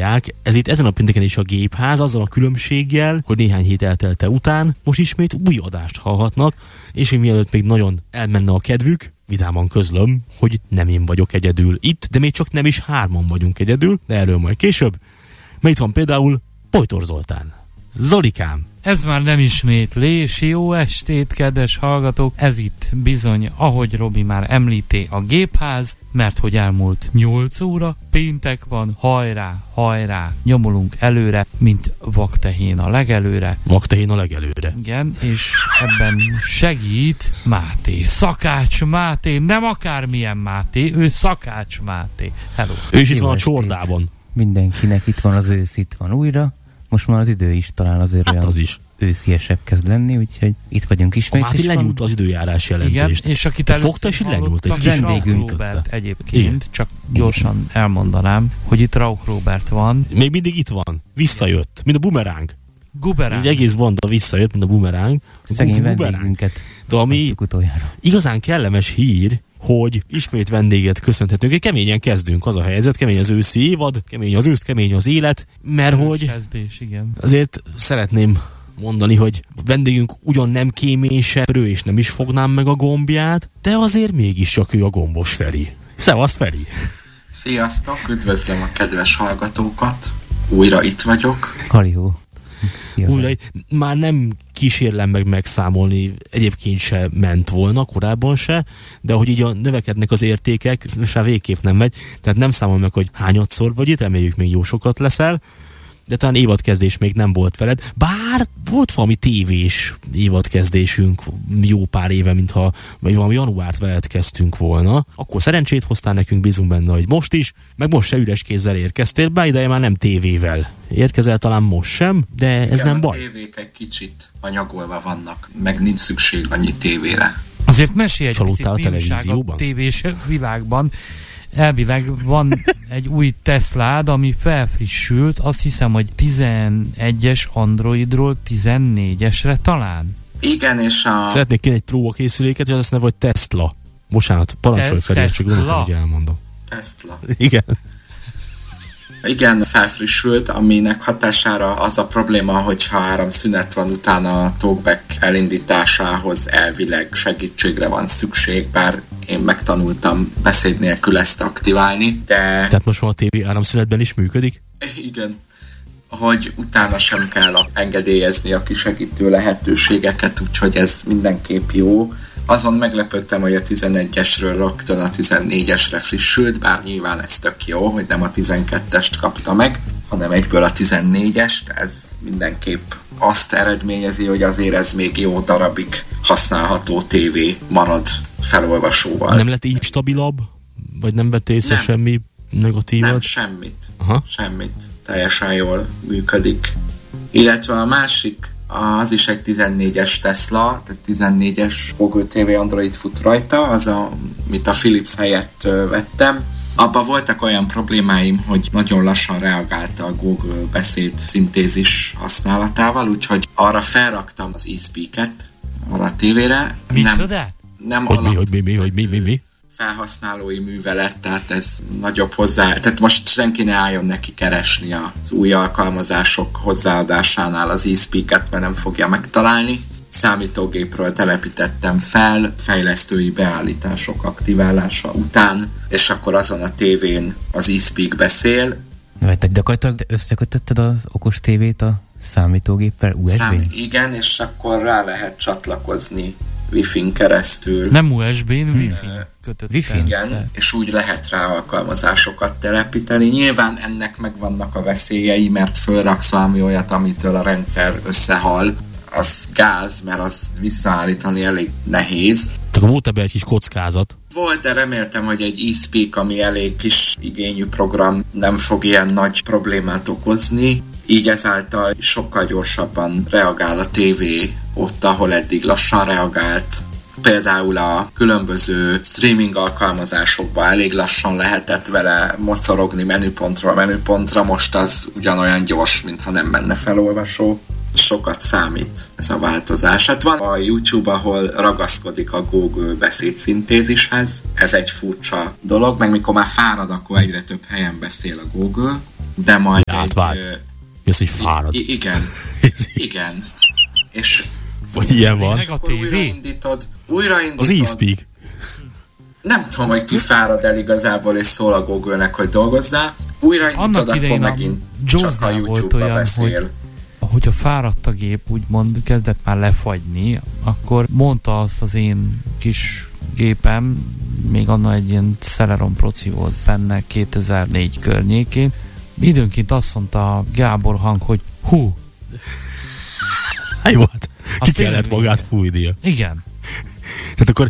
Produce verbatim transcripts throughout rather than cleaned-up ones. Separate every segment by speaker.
Speaker 1: hallják. Ez itt ezen a pénteken is a Gépház, azzal a különbséggel, hogy néhány hét eltelte után most ismét új adást hallhatnak, és még mielőtt még nagyon elmenne a kedvük, vidáman közlöm, hogy nem én vagyok egyedül itt, de még csak nem is hárman vagyunk egyedül, de erről majd később. Mert itt van például Bojtor Zoltán. Zolikám!
Speaker 2: Ez már nem ismétlés, jó estét, kedves hallgatók! Ez itt bizony, ahogy Robi már említé, a Gépház, mert hogy elmúlt nyolc óra, péntek van, hajrá, hajrá, nyomulunk előre, mint vaktehén a legelőre.
Speaker 1: Vaktehén a legelőre.
Speaker 2: Igen, és ebben segít Máté, Szakács Máté, nem akármilyen Máté, ő Szakács Máté. Hello!
Speaker 1: Ő is itt van a csordában.
Speaker 3: Mindenkinek itt van az ősz, itt van újra. Most már az idő is talán azért
Speaker 1: hát
Speaker 3: olyan
Speaker 1: az is.
Speaker 3: ősziesebb kezd lenni, úgyhogy itt vagyunk ismét.
Speaker 1: A Máté lenyúlt az időjárás jelentést.
Speaker 2: Igen, és akit
Speaker 1: fogta és így lenyúlt egy
Speaker 2: kis Rauch Róbert egyébként, igen. Csak gyorsan igen. elmondanám, hogy itt Rauch Róbert van.
Speaker 1: Még mindig itt van. Visszajött, mint a bumeráng.
Speaker 2: Guberáng.
Speaker 1: Egy egész banda visszajött, mint a bumeráng.
Speaker 3: Szegény vendégünket.
Speaker 1: De ami igazán kellemes hír, hogy ismét vendéget köszönhetünk. Egy keményen kezdünk, az a helyzet, kemény az őszi évad, kemény az ősz, kemény az élet, mert erős hogy
Speaker 2: kezdés, igen.
Speaker 1: Azért szeretném mondani, hogy a vendégünk ugyan nem kéményseprő, és nem is fognám meg a gombját, de azért mégiscsak ő a Gombos Feri. Szevasz, Feri!
Speaker 4: Sziasztok, üdvözlöm a kedves hallgatókat, újra itt vagyok.
Speaker 3: Halihó!
Speaker 1: Újra, már nem kísérlem meg megszámolni, egyébként se ment volna, korábban se, de hogy így a növekednek az értékek, se végképp nem megy, tehát nem számol meg, hogy hányadszor vagy itt, reméljük még jó sokat leszel, de talán évadkezdés még nem volt veled, bár volt valami tévés évadkezdésünk jó pár éve, mintha vagy valami januárt veled kezdtünk volna, akkor szerencsét hoztál nekünk, bízunk benne, hogy most is, meg most se üres kézzel érkeztél, bár ideje már nem tévével érkezel, talán most sem, de ez
Speaker 4: igen,
Speaker 1: nem baj.
Speaker 4: A tévék egy kicsit anyagolva vannak, meg nincs szükség annyi tévére.
Speaker 2: Azért mesélj egy
Speaker 1: Csalódtál
Speaker 2: picit
Speaker 1: a televízióban?
Speaker 2: A tévés világban. Elvileg van egy új Teslád, ami felfrissült, azt hiszem, hogy tizenegyes Androidról tizennégyesre talán.
Speaker 4: Igen, és a...
Speaker 1: Szeretnék kérni egy próbakészüléket, hogy azt neve, hogy Tesla. Bocsánat, parancsolj
Speaker 2: Te-
Speaker 1: felé, csak gondoltam, hogy elmondom.
Speaker 4: Tesla.
Speaker 1: Igen.
Speaker 4: Igen, felfrissült, aminek hatására az a probléma, hogyha áramszünet van, utána a talkback elindításához elvileg segítségre van szükség, bár én megtanultam beszéd nélkül ezt aktiválni, de...
Speaker 1: Tehát most van a tévé áramszünetben is működik?
Speaker 4: Igen. Hogy utána sem kell engedélyezni a kisegítő lehetőségeket, úgyhogy ez mindenképp jó. Azon meglepődtem, hogy a tizenegyesről rögtön a tizennégyesre frissült, bár nyilván ez tök jó, hogy nem a tizenkettest kapta meg, hanem egyből a tizennégyest. Ez mindenképp azt eredményezi, hogy azért ez még jó darabig használható tévé marad felolvasóval.
Speaker 1: Nem lett így stabilabb? Vagy nem vett észre semmi negatívat?
Speaker 4: Nem, semmit.
Speaker 1: Aha.
Speaker 4: Semmit. Teljesen jól működik. Illetve a másik, az is egy tizennégyes Tesla, tehát tizennégyes Google té vé Android fut rajta, az a, amit a Philips helyett vettem. Abban voltak olyan problémáim, hogy nagyon lassan reagálta a Google beszéd szintézis használatával, úgyhogy arra felraktam az eSpeak-et arra a tévére.
Speaker 2: Micsoda?
Speaker 4: Nem, nem
Speaker 1: hogy, mi, hogy mi, mi, hogy mi, mi, mi?
Speaker 4: felhasználói művelet, tehát ez nagyobb hozzá... Tehát most senki ne álljon neki keresni az új alkalmazások hozzáadásánál az eSpeak-et, mert nem fogja megtalálni. Számítógépről telepítettem fel, fejlesztői beállítások aktiválása után, és akkor azon a tévén az eSpeak beszél.
Speaker 3: Tehát gyakorlatilag összekötötted az okos tévét a számítógéppel u es bé-n?
Speaker 4: Szám, igen, és akkor rá lehet csatlakozni Wi-Fi-n keresztül.
Speaker 2: Nem u es bé-n, Wi-Fi-n kötött.
Speaker 3: Wi-Fi-n?
Speaker 4: Igen, és úgy lehet rá alkalmazásokat telepíteni. Nyilván ennek megvannak a veszélyei, mert fölraksz valami olyat, amitől a rendszer összehal. Az gáz, mert az visszaállítani elég nehéz.
Speaker 1: Tehát volt ebben egy kis kockázat.
Speaker 4: Volt, de reméltem, hogy egy eSpeak, ami elég kis igényű program, nem fog ilyen nagy problémát okozni. Így ezáltal sokkal gyorsabban reagál a tévé ott, ahol eddig lassan reagált. Például a különböző streaming alkalmazásokban elég lassan lehetett vele mocorogni menüpontról menüpontra, most az ugyanolyan gyors, mintha nem menne felolvasó. Sokat számít ez a változás. Hát van a YouTube, ahol ragaszkodik a Google beszédszintézishez. Ez egy furcsa dolog, meg mikor már fárad, akkor egyre több helyen beszél a Google. de majd
Speaker 1: átvált.
Speaker 4: egy...
Speaker 1: Ez, hogy fárad.
Speaker 4: I- igen. igen. És
Speaker 1: vagy ilyen van.
Speaker 4: akkor újraindítod, újraindítod.
Speaker 1: Az e-speak.
Speaker 4: Nem tudom, hogy ki fárad el igazából, és szól a Google-nek, hogy dolgozzál. Újraindítod, akkor megint csak a YouTube-ba beszél.
Speaker 2: Hogy, hogyha fáradt a gép, úgymond kezdett már lefagyni, akkor mondta azt az én kis gépem, még annak egy ilyen Celeron proci volt benne kétezer-négy környékén, időnként azt mondta a Gábor hang, hogy hú.
Speaker 1: Hát jó, hát ki kellett magát fújnia.
Speaker 2: Igen.
Speaker 1: Tehát akkor,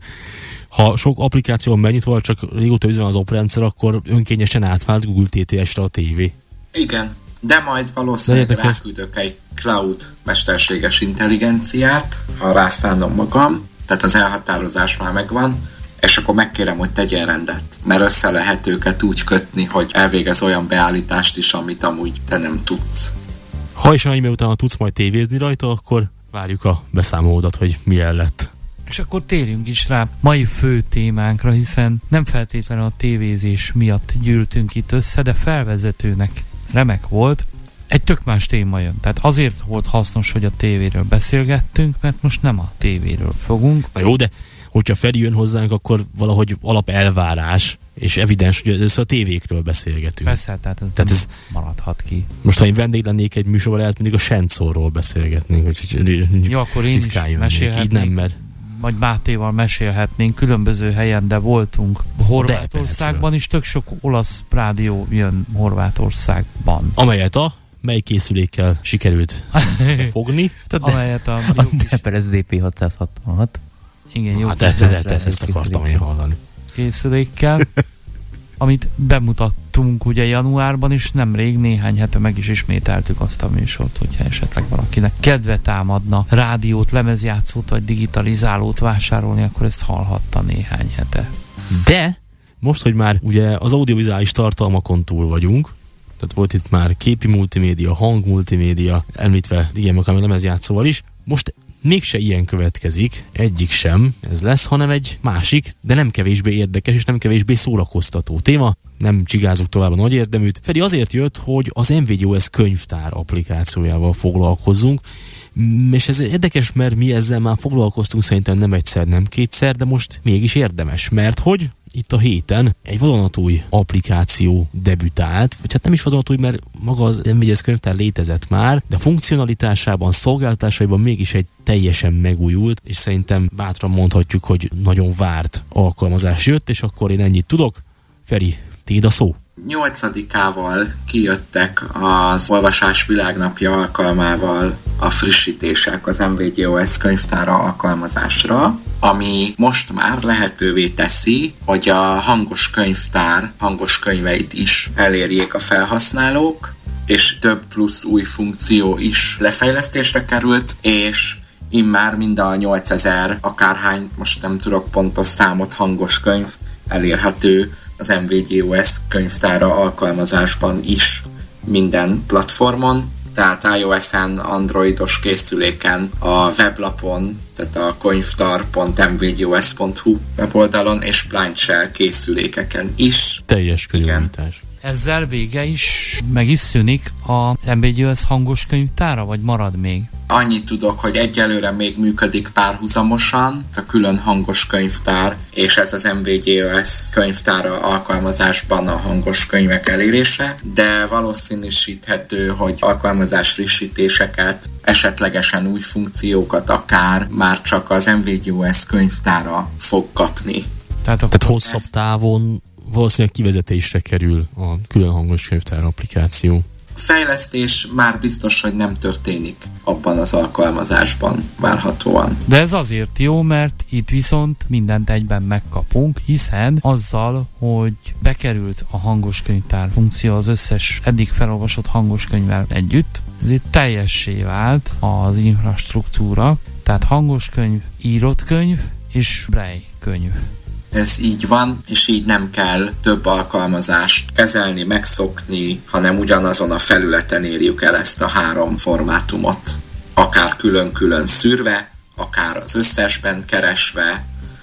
Speaker 1: ha sok applikáció van megnyitva, csak régóta üzem az oprendszer, akkor önkényesen átvált Google té té es-re a tévé.
Speaker 4: Igen, de majd valószínűleg de ráküldök egy cloud mesterséges intelligenciát, ha rászállom magam, tehát az elhatározás már megvan, és akkor megkérem, hogy tegyen rendet, mert össze lehet őket úgy kötni, hogy elvégez olyan beállítást is, amit amúgy te nem tudsz.
Speaker 1: Ha és annyi, utána tudsz majd tévézni rajta, akkor várjuk a beszámolódat, hogy milyen lett.
Speaker 2: És akkor térjünk is rá mai fő témánkra, hiszen nem feltétlenül a tévézés miatt gyűltünk itt össze, de felvezetőnek remek volt. Egy tök más téma jön. Tehát azért volt hasznos, hogy a tévéről beszélgettünk, mert most nem a tévéről fogunk.
Speaker 1: Na jó, de hogyha Feri jön hozzánk, akkor valahogy alap elvárás, és evidens, hogy először a tévékről beszélgetünk.
Speaker 2: Persze, tehát ez
Speaker 1: tehát
Speaker 2: nem
Speaker 1: ez
Speaker 2: maradhat ki.
Speaker 1: Most, ha én vendég lennék egy műsorban, lehet mindig a Sensorról beszélgetnénk. Hogy
Speaker 2: jó, akkor én is mesélhetnék.
Speaker 1: Így nem, mert...
Speaker 2: Vagy Mátéval mesélhetnénk különböző helyen, de voltunk Horvátországban is, tök sok olasz rádió jön Horvátországban.
Speaker 1: Amelyet a mely készülékkel sikerült fogni?
Speaker 2: Amelyet a...
Speaker 3: A Depper es dé pé hatszázhatvanhat.
Speaker 2: Igen, jó.
Speaker 1: Hát ezt, ezt, ezt akartam én hallani.
Speaker 2: Készülékkel, amit bemutattunk ugye januárban is, nemrég, néhány hete meg is ismételtük azt a műsort, hogyha esetleg valakinek kedve támadna rádiót, lemezjátszót vagy digitalizálót vásárolni, akkor ezt hallhatta néhány hete.
Speaker 1: De most, hogy már ugye az audiovizuális tartalmakon túl vagyunk, tehát volt itt már képi multimédia, hang multimédia, említve igen, akár lemezjátszóval is, most mégse ilyen következik, egyik sem ez lesz, hanem egy másik, de nem kevésbé érdekes és nem kevésbé szórakoztató téma. Nem csigázunk tovább a nagy érdeműt. Feri azért jött, hogy az em vé gé o es könyvtár applikációjával foglalkozzunk, és ez érdekes, mert mi ezzel már foglalkoztunk szerintem nem egyszer, nem kétszer, de most mégis érdemes, mert hogy itt a héten egy vadonatúj applikáció debütált, vagy hát nem is vadonatúj, mert maga az em vé gé o es könyvtár létezett már, de funkcionalitásában, szolgáltatásaiban mégis egy teljesen megújult, és szerintem bátran mondhatjuk, hogy nagyon várt alkalmazás jött, és akkor én ennyit tudok. Feri, tiéd a szó.
Speaker 4: nyolcadikával kijöttek az Olvasás Világnapja alkalmával a frissítések az em vé gé o es könyvtára alkalmazásra, ami most már lehetővé teszi, hogy a hangos könyvtár hangos könyveit is elérjék a felhasználók, és több plusz új funkció is lefejlesztésre került, és immár mind a nyolcezer akárhány, most nem tudok pontos számot, hangos könyv elérhető az em vé gé o es könyvtára alkalmazásban is minden platformon, tehát iOS-en, androidos készüléken, a weblapon, tehát a könyvtar pont em vé gé o es pont hu weboldalon és Blind Shell készülékeken is.
Speaker 1: Teljes körülmítás.
Speaker 2: Ezzel vége is meg is szűnik az em vé gé o es hangos könyvtára, vagy marad még?
Speaker 4: Annyit tudok, hogy egyelőre még működik párhuzamosan a külön hangos könyvtár, és ez az em vé gé o es könyvtára alkalmazásban a hangos könyvek elérése, de valószínűsíthető, hogy alkalmazás frissítéseket, esetlegesen új funkciókat akár már csak az em vé gé o es könyvtára fog kapni.
Speaker 1: Tehát, Tehát hosszabb ezt... távon valószínűleg kivezetésre kerül a külön hangos könyvtár applikáció.
Speaker 4: Fejlesztés már biztos, hogy nem történik abban az alkalmazásban várhatóan.
Speaker 2: De ez azért jó, mert itt viszont mindent egyben megkapunk, hiszen azzal, hogy bekerült a hangos könyvtár funkció az összes eddig felolvasott hangos könyvvel együtt, ez itt teljessé vált az infrastruktúra, tehát hangos könyv, írott könyv és braille könyv.
Speaker 4: Ez így van, és így nem kell több alkalmazást kezelni, megszokni, hanem ugyanazon a felületen érjük el ezt a három formátumot. Akár külön-külön szűrve, akár az összesben keresve,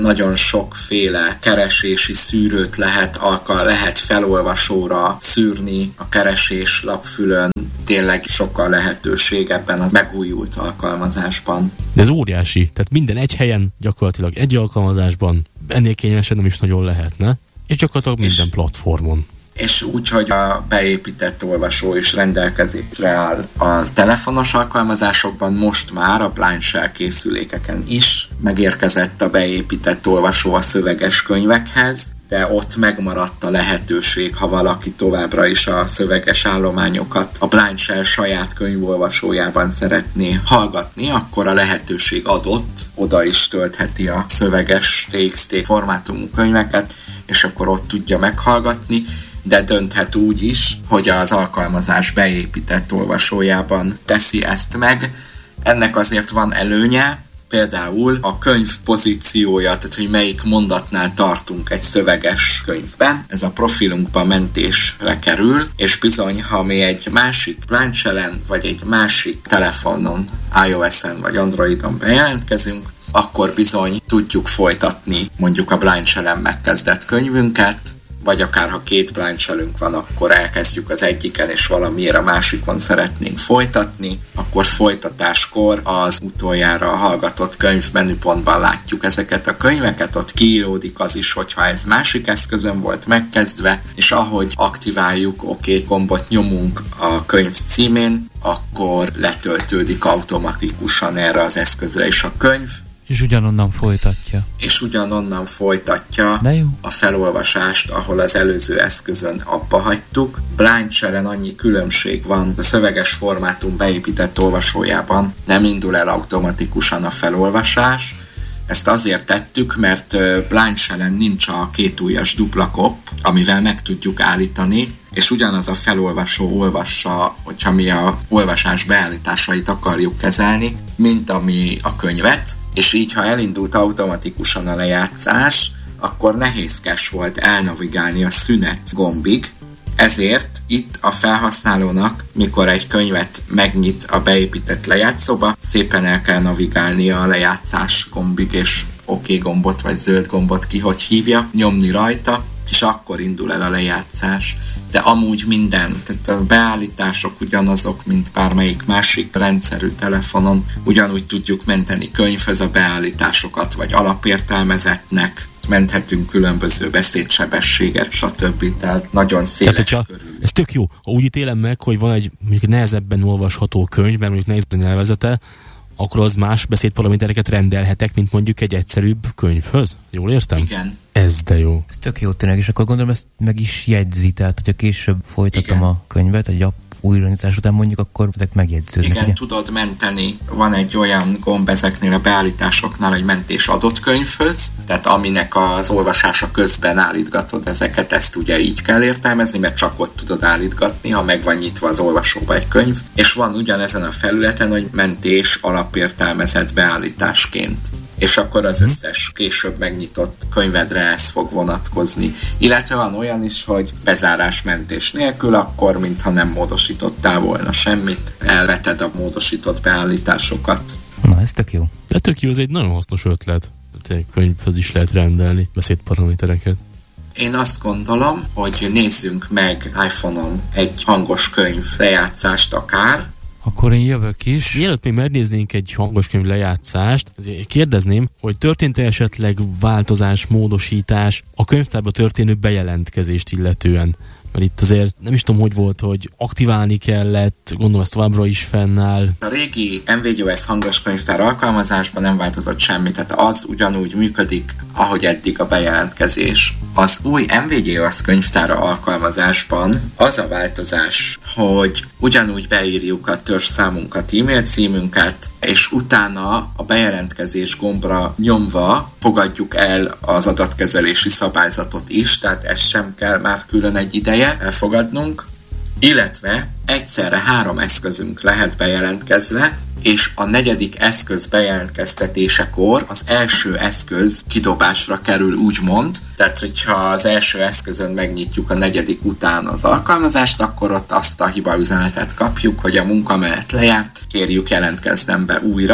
Speaker 4: nagyon sokféle keresési szűrőt lehet, alkal, lehet felolvasóra szűrni a keresés lapfülön. Tényleg sokkal lehetőség ebben a megújult alkalmazásban.
Speaker 1: De ez óriási, tehát minden egy helyen, gyakorlatilag egy alkalmazásban, ennél kényelmesen nem is nagyon lehetne, és gyakorlatilag minden és, platformon.
Speaker 4: És úgy, hogy a beépített olvasó is rendelkezésre áll a telefonos alkalmazásokban, most már a Blind Shell készülékeken is megérkezett a beépített olvasó a szöveges könyvekhez, de ott megmaradt a lehetőség, ha valaki továbbra is a szöveges állományokat a Blind Shell saját könyvolvasójában szeretné hallgatni, akkor a lehetőség adott, oda is töltheti a szöveges té iksz té formátumú könyveket, és akkor ott tudja meghallgatni, de dönthet úgy is, hogy az alkalmazás beépített olvasójában teszi ezt meg. Ennek azért van előnye, például a könyv pozíciója, tehát hogy melyik mondatnál tartunk egy szöveges könyvben, ez a profilunkba mentésre kerül, és bizony, ha mi egy másik Blind Shell-en, vagy egy másik telefonon, iOS-en vagy Androidon bejelentkezünk, akkor bizony tudjuk folytatni mondjuk a Blind Shell-en megkezdett könyvünket, vagy akár ha két Blind Shell-ünk van, akkor elkezdjük az egyiken, és valamiért a másikon szeretnénk folytatni, akkor folytatáskor az utoljára hallgatott könyv menüpontban látjuk ezeket a könyveket, ott kiíródik az is, hogyha ez másik eszközön volt megkezdve, és ahogy aktiváljuk OK gombot nyomunk a könyv címén, akkor letöltődik automatikusan erre az eszközre is a könyv,
Speaker 2: és ugyanonnan folytatja.
Speaker 4: És ugyanonnan folytatja a felolvasást, ahol az előző eszközön abba hagytuk. Blind Shell-en annyi különbség van, a szöveges formátum beépített olvasójában nem indul el automatikusan a felolvasás. Ezt azért tettük, mert Blind Shell-en nincs a kétujjas dupla kop, amivel meg tudjuk állítani, és ugyanaz a felolvasó olvassa, hogyha mi a olvasás beállításait akarjuk kezelni, mint ami a könyvet, és így, ha elindult automatikusan a lejátszás, akkor nehézkes volt elnavigálni a szünet gombig, ezért itt a felhasználónak, mikor egy könyvet megnyit a beépített lejátszóba, szépen el kell navigálnia a lejátszás gombig, és OK gombot vagy zöld gombot ki, hogy hívja, nyomni rajta, és akkor indul el a lejátszás. De amúgy minden, tehát a beállítások ugyanazok, mint bármelyik másik rendszerű telefonon, ugyanúgy tudjuk menteni könyvhöz a beállításokat, vagy alapértelmezettnek, menthetünk különböző beszédsebességet, stb. Tehát nagyon széles
Speaker 1: tehát,
Speaker 4: körül.
Speaker 1: Ez tök jó. Ha úgy ítélem meg, hogy van egy mondjuk nehezebben olvasható könyv, mert mondjuk nehéz a nyelvezete, akkor az más beszédparamétereket rendelhetek, mint mondjuk egy egyszerűbb könyvhöz. Jól értem?
Speaker 4: Igen.
Speaker 1: Ez de jó.
Speaker 3: Ez tök jó tényleg, és akkor gondolom ezt meg is jegyzi, tehát hogyha később folytatom Igen. a könyvet, egy app újraindítás után mondjuk, akkor ezek megjegyződnek.
Speaker 4: Igen,
Speaker 3: ugye?
Speaker 4: tudod menteni. Van egy olyan gomb ezeknél a beállításoknál, hogy mentés adott könyvhöz, tehát aminek az olvasása közben állítgatod ezeket, ezt ugye így kell értelmezni, mert csak ott tudod állítgatni, ha meg van nyitva az olvasóba egy könyv, és van ugyanezen a felületen, hogy mentés alapértelmezett beállításként. És akkor az összes később megnyitott könyvedre ez fog vonatkozni. Illetve van olyan is, hogy bezárásmentés nélkül, akkor mintha nem módosítottál volna semmit, elveted a módosított beállításokat.
Speaker 3: Na, ez tök jó.
Speaker 1: De tök jó, ez egy nagyon hasznos ötlet. Egy könyvhöz is lehet rendelni beszédparamétereket.
Speaker 4: Én azt gondolom, hogy nézzünk meg iPhone-on egy hangos könyv lejátszást akár,
Speaker 2: akkor én jövök is.
Speaker 1: Mielőtt még megnéznénk egy hangoskönyv lejátszást, azért kérdezném, hogy történt-e esetleg változás, módosítás a könyvtárba történő bejelentkezést illetően? Mert itt azért nem is tudom, hogy volt, hogy aktiválni kellett, gondolom ez továbbra is fennáll.
Speaker 4: A régi em vé gé o es hangos könyvtár alkalmazásban nem változott semmi, tehát az ugyanúgy működik, ahogy eddig a bejelentkezés. Az új em vé gé o es könyvtára alkalmazásban az a változás, hogy ugyanúgy beírjuk a törzsszámunkat, e-mail címünket, és utána a bejelentkezés gombra nyomva fogadjuk el az adatkezelési szabályzatot is, tehát ezt sem kell már külön egy ideje elfogadnunk, illetve egyszerre három eszközünk lehet bejelentkezve, és a negyedik eszköz bejelentkeztetésekor az első eszköz kidobásra kerül, úgymond. Tehát, hogyha az első eszközön megnyitjuk a negyedik után az alkalmazást, akkor ott azt a hibaüzenetet kapjuk, hogy a munkamenet lejárt, kérjük jelentkezzen be újra,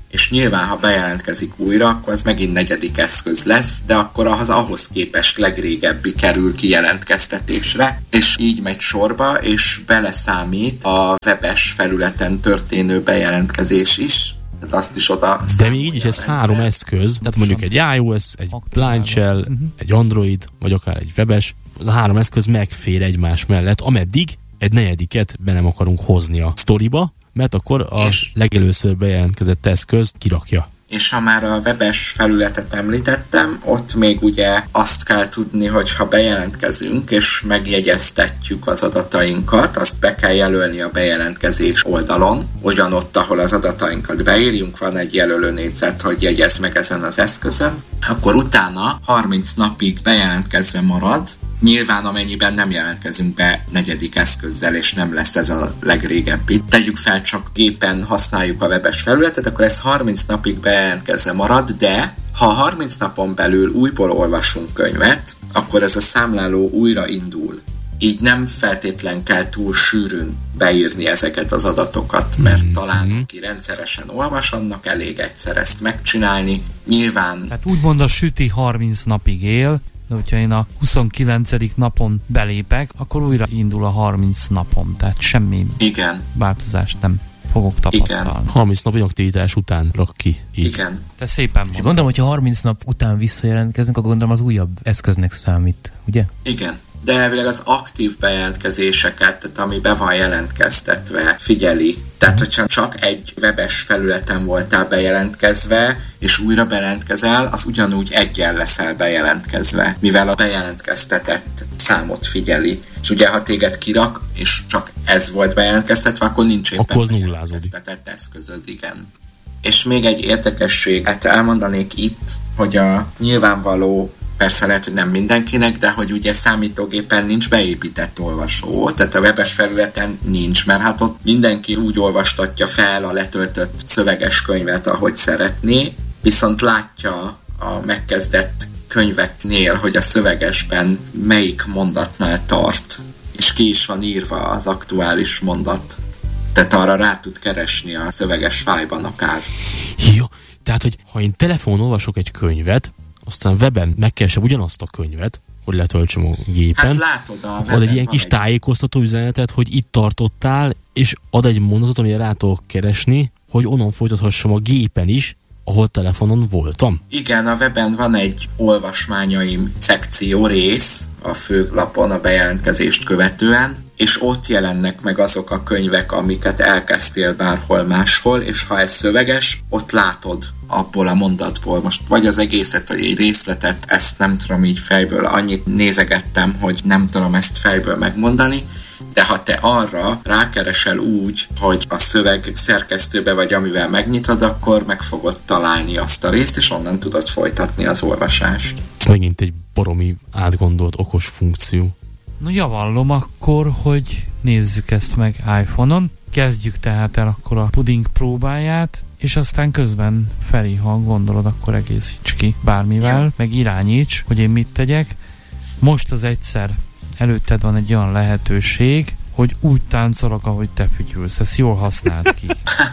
Speaker 4: és nyilván, ha bejelentkezik újra, akkor az megint negyedik eszköz lesz, de akkor az ahhoz képest legrégebbi kerül kijelentkeztetésre, és így megy sorba, és beleszámít a webes felületen történő bejelentkezés is. Tehát azt is oda
Speaker 1: de még így is ez három eszköz, tehát mondjuk egy iOS, egy Blind Shell, uh-huh. egy Android, vagy akár egy webes, az a három eszköz megfér egymás mellett, ameddig egy negyediket be nem akarunk hozni a sztoriba, mert akkor a és legelőször bejelentkezett eszközt kirakja.
Speaker 4: És ha már a webes felületet említettem, ott még ugye azt kell tudni, hogy ha bejelentkezünk és megjegyeztetjük az adatainkat, azt be kell jelölni a bejelentkezés oldalon, ugyanott, ahol az adatainkat beírjunk, van egy jelölő négyzet, hogy jegyezz meg ezen az eszközön, akkor utána harminc napig bejelentkezve marad, nyilván amennyiben nem jelentkezünk be negyedik eszközzel, és nem lesz ez a legrégebbi. Tegyük fel, csak gépen használjuk a webes felületet, akkor ez harminc napig bejelentkezve marad, de ha harminc napon belül újból olvasunk könyvet, akkor ez a számláló újra indul. Így nem feltétlen kell túl sűrűn beírni ezeket az adatokat, mert mm-hmm. talán aki rendszeresen olvas, annak elég egyszer ezt megcsinálni. Nyilván...
Speaker 2: Tehát úgymond a süti harminc napig él, de hogyha én a huszonkilencedik napon belépek, akkor újra indul a harminc napom, tehát semmi
Speaker 4: Igen.
Speaker 2: változást nem fogok tapasztalni.
Speaker 1: Igen. harminc nap inaktivitás után rak ki. Így.
Speaker 4: Igen.
Speaker 2: Te szépen mondod.
Speaker 3: És gondolom, hogyha harminc nap után visszajelentkezünk, akkor gondolom az újabb eszköznek számít, ugye?
Speaker 4: Igen. De elvileg az aktív bejelentkezéseket, tehát ami be van jelentkeztetve, figyeli. Tehát, hogyha csak egy webes felületen voltál bejelentkezve, és újra bejelentkezel, az ugyanúgy egyen leszel bejelentkezve, mivel a bejelentkeztetett számot figyeli. És ugye, ha téged kirak, és csak ez volt bejelentkeztetve, akkor nincs éppen
Speaker 1: akkor
Speaker 4: bejelentkeztetett eszközöd, igen. És még egy érdekességet elmondanék itt, hogy a nyilvánvaló, persze lehet, hogy nem mindenkinek, de hogy ugye számítógépen nincs beépített olvasó, tehát a webes felületen nincs, mert hát ott mindenki úgy olvastatja fel a letöltött szöveges könyvet, ahogy szeretné, viszont látja a megkezdett könyveknél, hogy a szövegesben melyik mondatnál tart, és ki is van írva az aktuális mondat. Tehát arra rá tud keresni a szöveges fájban akár.
Speaker 1: Jó, tehát, hogy ha én telefonon olvasok egy könyvet, aztán weben megkeresem ugyanazt a könyvet, hogy letöltsem a gépen.
Speaker 4: Hát látod a weben.
Speaker 1: Ad egy ilyen kis egy... tájékoztató üzenetet, hogy itt tartottál, és ad egy mondatot, amire rá tudok keresni, hogy onnan folytathassam a gépen is, ahol telefonon voltam.
Speaker 4: Igen, a weben van egy olvasmányaim szekció rész a főlapon a bejelentkezést követően, és ott jelennek meg azok a könyvek, amiket elkezdtél bárhol máshol, és ha ez szöveges, ott látod abból a mondatból. Most vagy az egészet, vagy egy részletet, ezt nem tudom így fejből, annyit nézegettem, hogy nem tudom ezt fejből megmondani, de ha te arra rákeresel úgy, hogy a szöveg szerkesztőbe vagy amivel megnyitod, akkor meg fogod találni azt a részt, és onnan tudod folytatni az olvasást.
Speaker 1: Ez megint egy baromi átgondolt okos funkció.
Speaker 2: No, javallom akkor, hogy nézzük ezt meg iPhone-on. Kezdjük tehát el akkor a puding próbáját, és aztán közben Feri, ha gondolod, akkor egészíts ki bármivel, ja. meg irányíts, hogy én mit tegyek. Most az egyszer előtted van egy olyan lehetőség, hogy úgy táncolok, ahogy te fütyülsz. Ezt jól használd ki.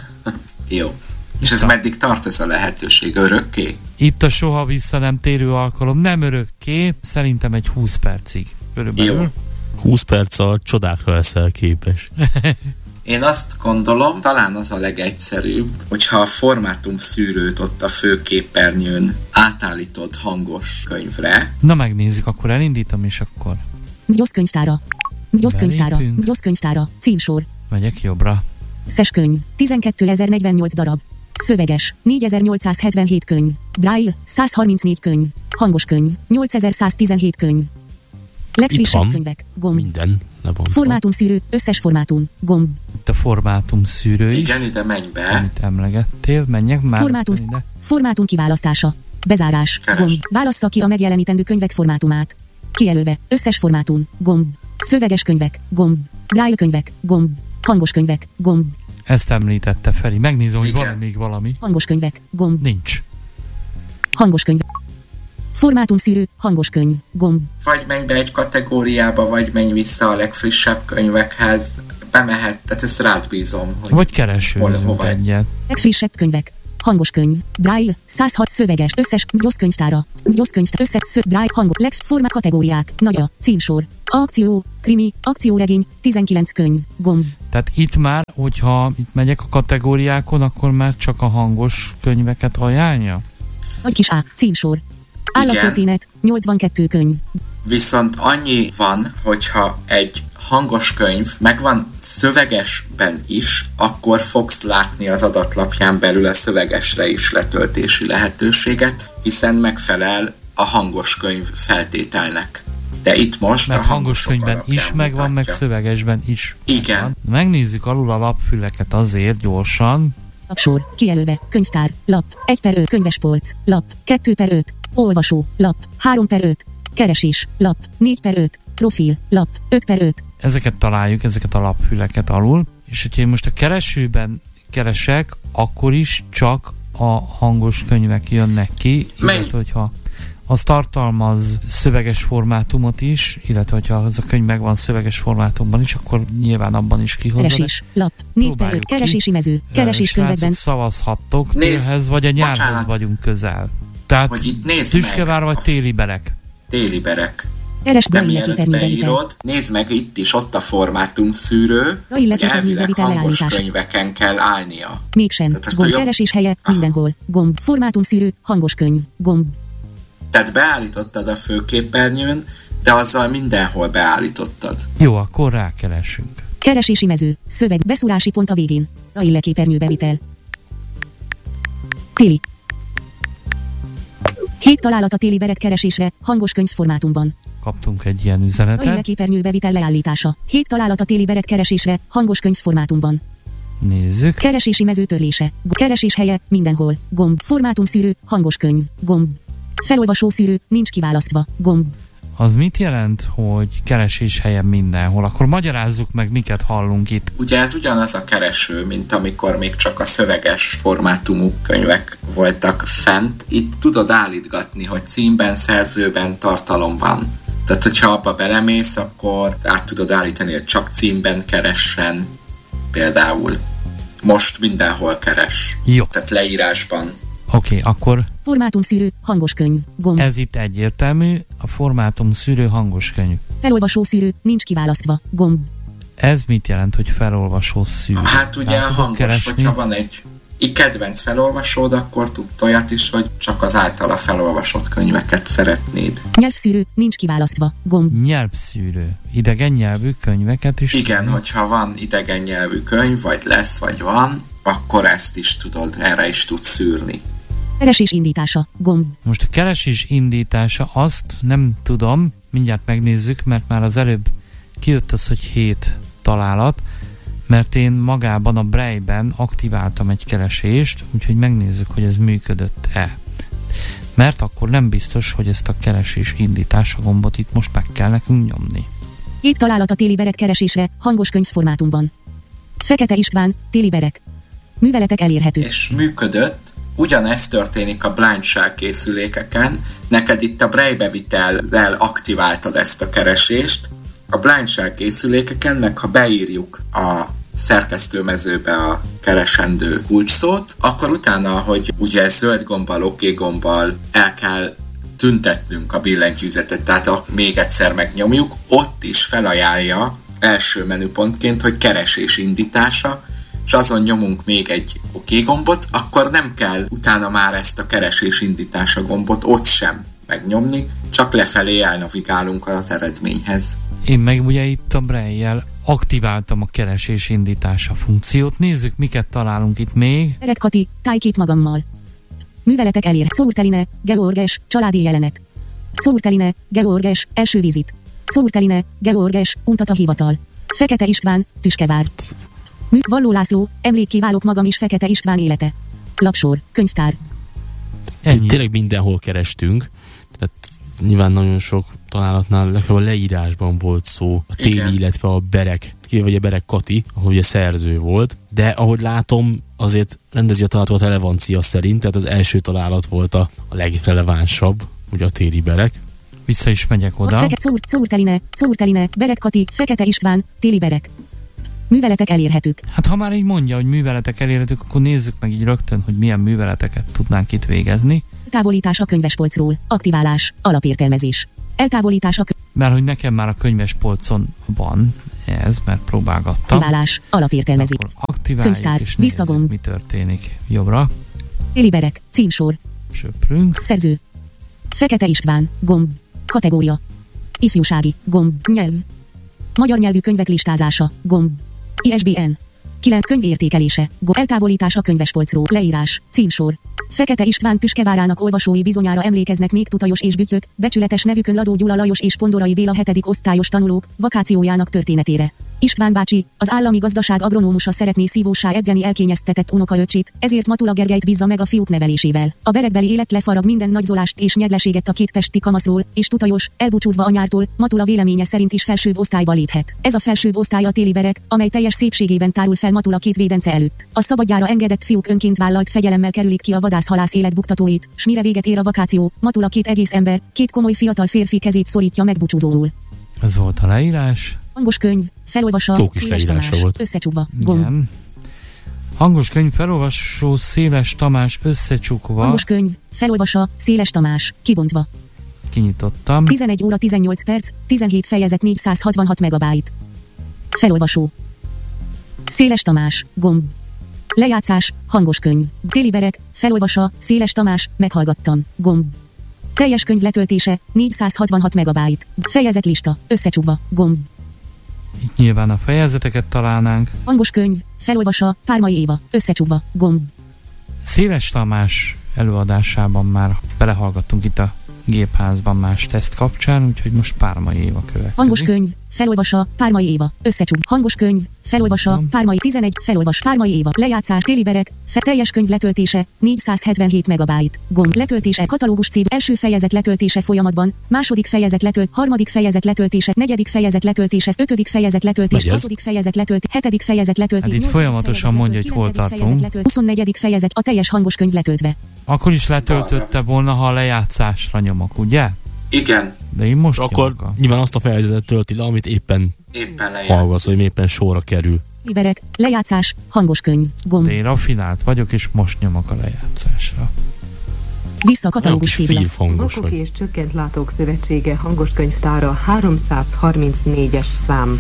Speaker 4: Jó. És ez meddig tart ez a lehetőség? Örökké?
Speaker 2: Itt a soha vissza nem térő alkalom. Nem örökké, szerintem egy húsz percig. Körülbelül.
Speaker 4: Jó.
Speaker 1: húsz perc a csodákra leszel képes.
Speaker 4: Én azt gondolom, talán az a legegyszerűbb, hogyha a formátum szűrőt ott a főképernyőn átállítod hangos könyvre.
Speaker 2: Na megnézzük, akkor elindítom, és akkor...
Speaker 5: Gyosz könyvtára. Gyosz könyvtára. Gyosz könyvtára. Címsor.
Speaker 2: Megyek jobbra.
Speaker 5: Szes könyv. tizenkétezer-negyvennyolc darab. Szöveges. négyezer-nyolcszázhetvenhét könyv. Braille. száz harmincnégy könyv. Hangos könyv. nyolcezerszáztizenhét könyv. Legfrissebb könyvek. Gomb.
Speaker 1: Minden lebontva.
Speaker 5: Formátum szűrő. Összes formátum. Gomb.
Speaker 2: Itt a formátum szűrő is.
Speaker 4: Igen, ide menj be.
Speaker 2: Amit emlegettél. Menjek már.
Speaker 5: Formátum,
Speaker 2: ide.
Speaker 5: formátum kiválasztása. Bezárás.
Speaker 4: Keres.
Speaker 5: Gomb. Válassza ki a megjelenítendő könyvek formátumát. Kijelölve. Összes formátum. Gomb. Szöveges könyvek. Gomb. Braille könyvek. Gomb. Hangos könyvek. Gomb.
Speaker 2: Ezt említette Feri. Megnézem, hogy van még valami.
Speaker 5: Hangos könyvek. Gomb.
Speaker 2: Nincs.
Speaker 5: Hangos könyv. Formátum szűrő. Hangos könyv. Gomb.
Speaker 4: Vagy menj be egy kategóriába, vagy menj vissza a legfrissebb könyvekhez. Bemehet, tehát ezt rád bízom. Hogy
Speaker 2: vagy keresőzzünk egyet.
Speaker 5: Legfrissebb könyvek. hangos könyv, Braille, száz hat szöveges, összes, gyoszkönyvtára, gyoszkönyvtára, összes, szöv, Braille, hangok, leg, forma kategóriák, nagya, címsor, akció, krimi, akcióregény, tizenkilenc könyv, gomb.
Speaker 2: Tehát itt már, hogyha itt megyek a kategóriákon, akkor már csak a hangos könyveket ajánlja?
Speaker 5: Nagy kis A, címsor. Állattörténet, nyolcvankettő könyv.
Speaker 4: Viszont annyi van, hogyha egy hangos könyv megvan szövegesben is, akkor fogsz látni az adatlapján belül a szövegesre is letöltési lehetőséget, hiszen megfelel a hangos könyv feltételnek. De itt most
Speaker 2: mert
Speaker 4: a
Speaker 2: hangos könyvben is megvan, meg
Speaker 4: mutatja.
Speaker 2: szövegesben is.
Speaker 4: Igen.
Speaker 2: Megvan. Megnézzük alul a lapfüleket azért gyorsan.
Speaker 5: Lapsor, kijelölve, könyvtár, lap, egy per öt, könyvespolc, lap, kettő per öt, olvasó, lap, három per öt, keresés, lap, négy per öt, profil, lap, öt per öt.
Speaker 2: Ezeket találjuk, ezeket a lapfüleket alul. És hogyha én most a keresőben keresek, akkor is csak a hangos könyvek jönnek ki, illetve hogyha az tartalmaz szöveges formátumot is, illetve hogyha az a könyv megvan szöveges formátumban is, akkor nyilván abban is kihozza.
Speaker 5: Keresés, lap, négy per öt, keresési mező, keresés könyvekben.
Speaker 2: Szavazhattok,
Speaker 4: Nézd,
Speaker 2: télhez vagy a nyárhoz
Speaker 4: bocsánat.
Speaker 2: vagyunk közel. Tehát
Speaker 4: Hogy itt nézd
Speaker 2: tüskevár
Speaker 4: meg
Speaker 2: vagy
Speaker 4: a
Speaker 2: téli berek.
Speaker 4: téli berek.
Speaker 5: Keres
Speaker 4: De
Speaker 5: Braille
Speaker 4: mielőtt
Speaker 5: képernyőbevitel.
Speaker 4: beírod, nézd meg itt is ott a formátum szűrő,
Speaker 5: Braille
Speaker 4: hogy elvileg
Speaker 5: képernyőbevitel
Speaker 4: hangos
Speaker 5: leállítás.
Speaker 4: könyveken kell állnia.
Speaker 5: Mégsem,
Speaker 4: Tehát ezt
Speaker 5: gomb,
Speaker 4: a jobb-
Speaker 5: keresés helye,
Speaker 4: Ah.
Speaker 5: mindenhol, gomb, formátum szűrő, hangos könyv, gomb.
Speaker 4: Tehát beállítottad a főképernyőn, de azzal mindenhol beállítottad.
Speaker 2: Jó, akkor rákeresünk.
Speaker 5: Keresési mező, szöveg, beszúrási pont a végén. Braille képernyőbevitel. Téli. Hét találat a téli berek keresésre, hangos könyv formátumban.
Speaker 2: Kaptunk egy ilyen
Speaker 5: Braille
Speaker 2: üzenetet.
Speaker 5: képernyőbevitel leállítása. Hét találat a téli berek keresésre, hangos könyv formátumban.
Speaker 2: Nézzük.
Speaker 5: Keresési mező törlése. Go- Keresés helye, mindenhol. Gomb. Formátum szűrő, hangos könyv. Gomb. Felolvasó szűrő, nincs kiválasztva. Gomb.
Speaker 2: Az mit jelent, hogy keresés helyen mindenhol? Akkor magyarázzuk meg, miket hallunk itt.
Speaker 4: Ugye ez ugyanaz a kereső, mint amikor még csak a szöveges formátumú könyvek voltak fent. Itt tudod állítgatni, hogy címben, szerzőben, tartalomban. Tehát, hogyha abba belemész, akkor át tudod állítani, hogy csak címben keressen. Például most mindenhol keres.
Speaker 2: Jó,
Speaker 4: Tehát leírásban.
Speaker 2: oké, okay, akkor
Speaker 5: Formátum szűrő, hangos könyv. Gomb.
Speaker 2: ez itt egyértelmű, a formátum szűrő hangos könyv.
Speaker 5: Felolvasó szűrő, nincs kiválasztva. Gomb.
Speaker 2: Ez mit jelent, hogy felolvasó szűrő?
Speaker 4: Hát ugye
Speaker 2: Rá
Speaker 4: a
Speaker 2: tudok
Speaker 4: hangos,
Speaker 2: keresni?
Speaker 4: hogyha van egy így kedvenc felolvasód, akkor tudsz olyat is, hogy csak az általa felolvasott könyveket szeretnéd.
Speaker 5: Nyelvszűrő, nincs kiválasztva. Gomb.
Speaker 2: Nyelvszűrő. Idegen nyelvű könyveket is.
Speaker 4: Igen, hogyha van idegen nyelvű könyv, vagy lesz, vagy van, akkor ezt is tudod, erre is tudsz szűrni.
Speaker 5: Keresés indítása. Gomb.
Speaker 2: Most a keresés indítása, azt nem tudom, mindjárt megnézzük, mert már az előbb kijött az, hogy hét találat, mert én magában a Braille-ben aktiváltam egy keresést, úgyhogy megnézzük, hogy ez működött-e. Mert akkor nem biztos, hogy ezt a keresés indítása gombot itt most meg kell nekünk nyomni.
Speaker 5: Hét találat a téli berek keresésre, hangos könyv formátumban. Fekete István, téli berek. Műveletek elérhetők.
Speaker 4: És működött, ugyanezt történik a blindság készülékeken, neked itt a Braille bevitellel aktiváltad ezt a keresést, a blindság készülékeken, meg ha beírjuk a szerkesztőmezőbe a keresendő kulcsszót, akkor utána, hogy ugye zöld gombbal, oké gombbal el kell tüntetnünk a billentyűzetet, tehát a, még egyszer megnyomjuk, ott is felajánlja első menüpontként, hogy keresés indítása, és azon nyomunk még egy oké gombot, akkor nem kell utána már ezt a keresés indítása gombot ott sem megnyomni, csak lefelé elnavigálunk az eredményhez.
Speaker 2: Én meg ugye itt a Braille-jel aktiváltam a keresés indítása funkciót. Nézzük, miket találunk itt még.
Speaker 5: Berek Kati, tájkép magammal. Műveletek elér. Czórteline, Georges, családi jelenet. Czórteline, Georges, első vizit. Czórteline, Georges, untata hivatal. Fekete István, Tüskevár. Mű, Valló László, emlékkiválok magam is Fekete István élete. Lapsor, könyvtár.
Speaker 2: Ennyi.
Speaker 1: Tényleg mindenhol kerestünk, tehát nyilván nagyon sok találatnál legfeljebb a leírásban volt szó, a téli,
Speaker 4: Igen.
Speaker 1: illetve a Berek, kivéve vagy a Berek Kati, ahol ugye szerző volt, de ahogy látom, azért rendezi a találatot a relevancia szerint, tehát az első találat volt a, a legrelevánsabb, ugye a téli Berek.
Speaker 2: Vissza is megyek oda.
Speaker 5: Fekete Czór, Czórteline, Czórteline, Berek Kati, Fekete István, téli berek. Műveletek elérhetők.
Speaker 2: Hát ha már így mondja, hogy műveletek elérhetők, akkor nézzük meg így rögtön, hogy milyen műveleteket tudnánk itt végezni.
Speaker 5: Eltávolítás a könyvespolcról. Aktiválás. Alapértelmezés. Eltávolítás a kö-
Speaker 2: Mert hogy nekem már a könyvespolcon van ez, mert próbálgattam.
Speaker 5: Aktiválás. Alapértelmezés.
Speaker 2: Akkor aktiváljuk
Speaker 5: Könyvtár,
Speaker 2: és nézzük,
Speaker 5: visszagomb.
Speaker 2: mi történik. Jobbra.
Speaker 5: Téliberek. Címsor.
Speaker 2: Söprünk.
Speaker 5: Szerző. Fekete István. Gomb. Kategória. Ifjúsági. Gomb. Nyelv. Magyar nyelvű könyvek listázása. Gomb. I S B N. kilenc könyv értékelése. Gomb. Eltávolítás a könyvespolcról. Leírás. Címsor. Fekete István Tüskevárának olvasói bizonyára emlékeznek még Tutajos és Büttök, becsületes nevükön Ladó Gyula Lajos és Pondorai Béla hetedik osztályos tanulók vakációjának történetére. István bácsi, az állami gazdaság agronómusa szeretné szívóssá edzeni elkényeztetett unokaöccsét, ezért Matula Gergelyt bízza meg a fiúk nevelésével. A berekbeli élet lefarag minden nagyzolást és nyegleséget a két pesti kamaszról, és Tutajos, elbúcsúzva anyártól, Matula véleménye szerint is felsőbb osztályba léphet. Ez a felsőbb osztály a téli berek, amely teljes szépségében tárul fel Matula két védence előtt. A szabadjára engedett fiúk önként vállalt fegyelemmel kerülik ki a vadász-halász élet buktatóit, s mire véget ér a vakáció, Matula két egész ember, két komoly fiatal férfi kezét szorítja meg búcsúzóul.
Speaker 2: Ez volt a leírás.
Speaker 5: Hangos könyv, felolvasa,
Speaker 1: Jó kis leírása volt.
Speaker 5: összecsukva, gomb.
Speaker 2: Igen. Hangos könyv, felolvasó, Széles Tamás, összecsukva.
Speaker 5: Hangos könyv, felolvasa, Széles Tamás, kibontva.
Speaker 2: Kinyitottam.
Speaker 5: tizenegy óra tizennyolc perc, tizenhét fejezet négyszázhatvanhat megabyte. Felolvasó. Széles Tamás, gomb. Lejátszás, hangos könyv. Téli berek, felolvasa, Széles Tamás, meghallgattam, gomb. Teljes könyv letöltése, négyszázhatvanhat megabyte. Fejezet lista, összecsukva, gomb.
Speaker 2: Itt nyilván a fejezeteket találnánk.
Speaker 5: Hangos könyv, felolvasa, Pármai Éva, összecsukva, gomb.
Speaker 2: Széles Tamás előadásában már belehallgattunk itt a Gépházban más teszt kapcsán, úgyhogy most Pármai Éva következik.
Speaker 5: Hangos könyv, felolvasa, Pármai Éva, összecsukva. Hangos könyv, felolvasa, Pármai tizenegy, felolvas, Pármai Éva, lejátszás, téli berek, fe, teljes könyv letöltése, négyszázhetvenhét megabyte, gomb, letöltése, katalógus cím, első fejezet letöltése folyamatban, második fejezet letölt, harmadik fejezet letöltése, negyedik fejezet letöltése, ötödik fejezet letöltés, hatodik fejezet letöltés, hetedik fejezet letöltés.
Speaker 2: Hát itt folyamatosan mondja, hogy hol tartunk.
Speaker 5: huszonnegyedik fejezet, a teljes hangos könyv letöltve.
Speaker 2: Akkor is letöltötte volna, ha a lejátszásra nyomok, ugye?
Speaker 4: Igen.
Speaker 2: De én most
Speaker 1: Akkor
Speaker 2: nyomok.
Speaker 1: nyilván azt a fejezetet tölti le, amit éppen
Speaker 4: Éppen lejár.
Speaker 1: hallgatsz, vagy éppen sorra kerül.
Speaker 5: Liberek, lejátszás, hangos könyv, gomb.
Speaker 2: De én rafinált vagyok, és most nyomok a lejátszásra.
Speaker 5: Vissza katalógus
Speaker 1: Nagyon
Speaker 5: hívla.
Speaker 1: szívhangos
Speaker 6: Vakok
Speaker 1: vagy.
Speaker 6: és Csökkent Látók Szövetsége hangoskönyvtára háromszázharmincnégyes szám.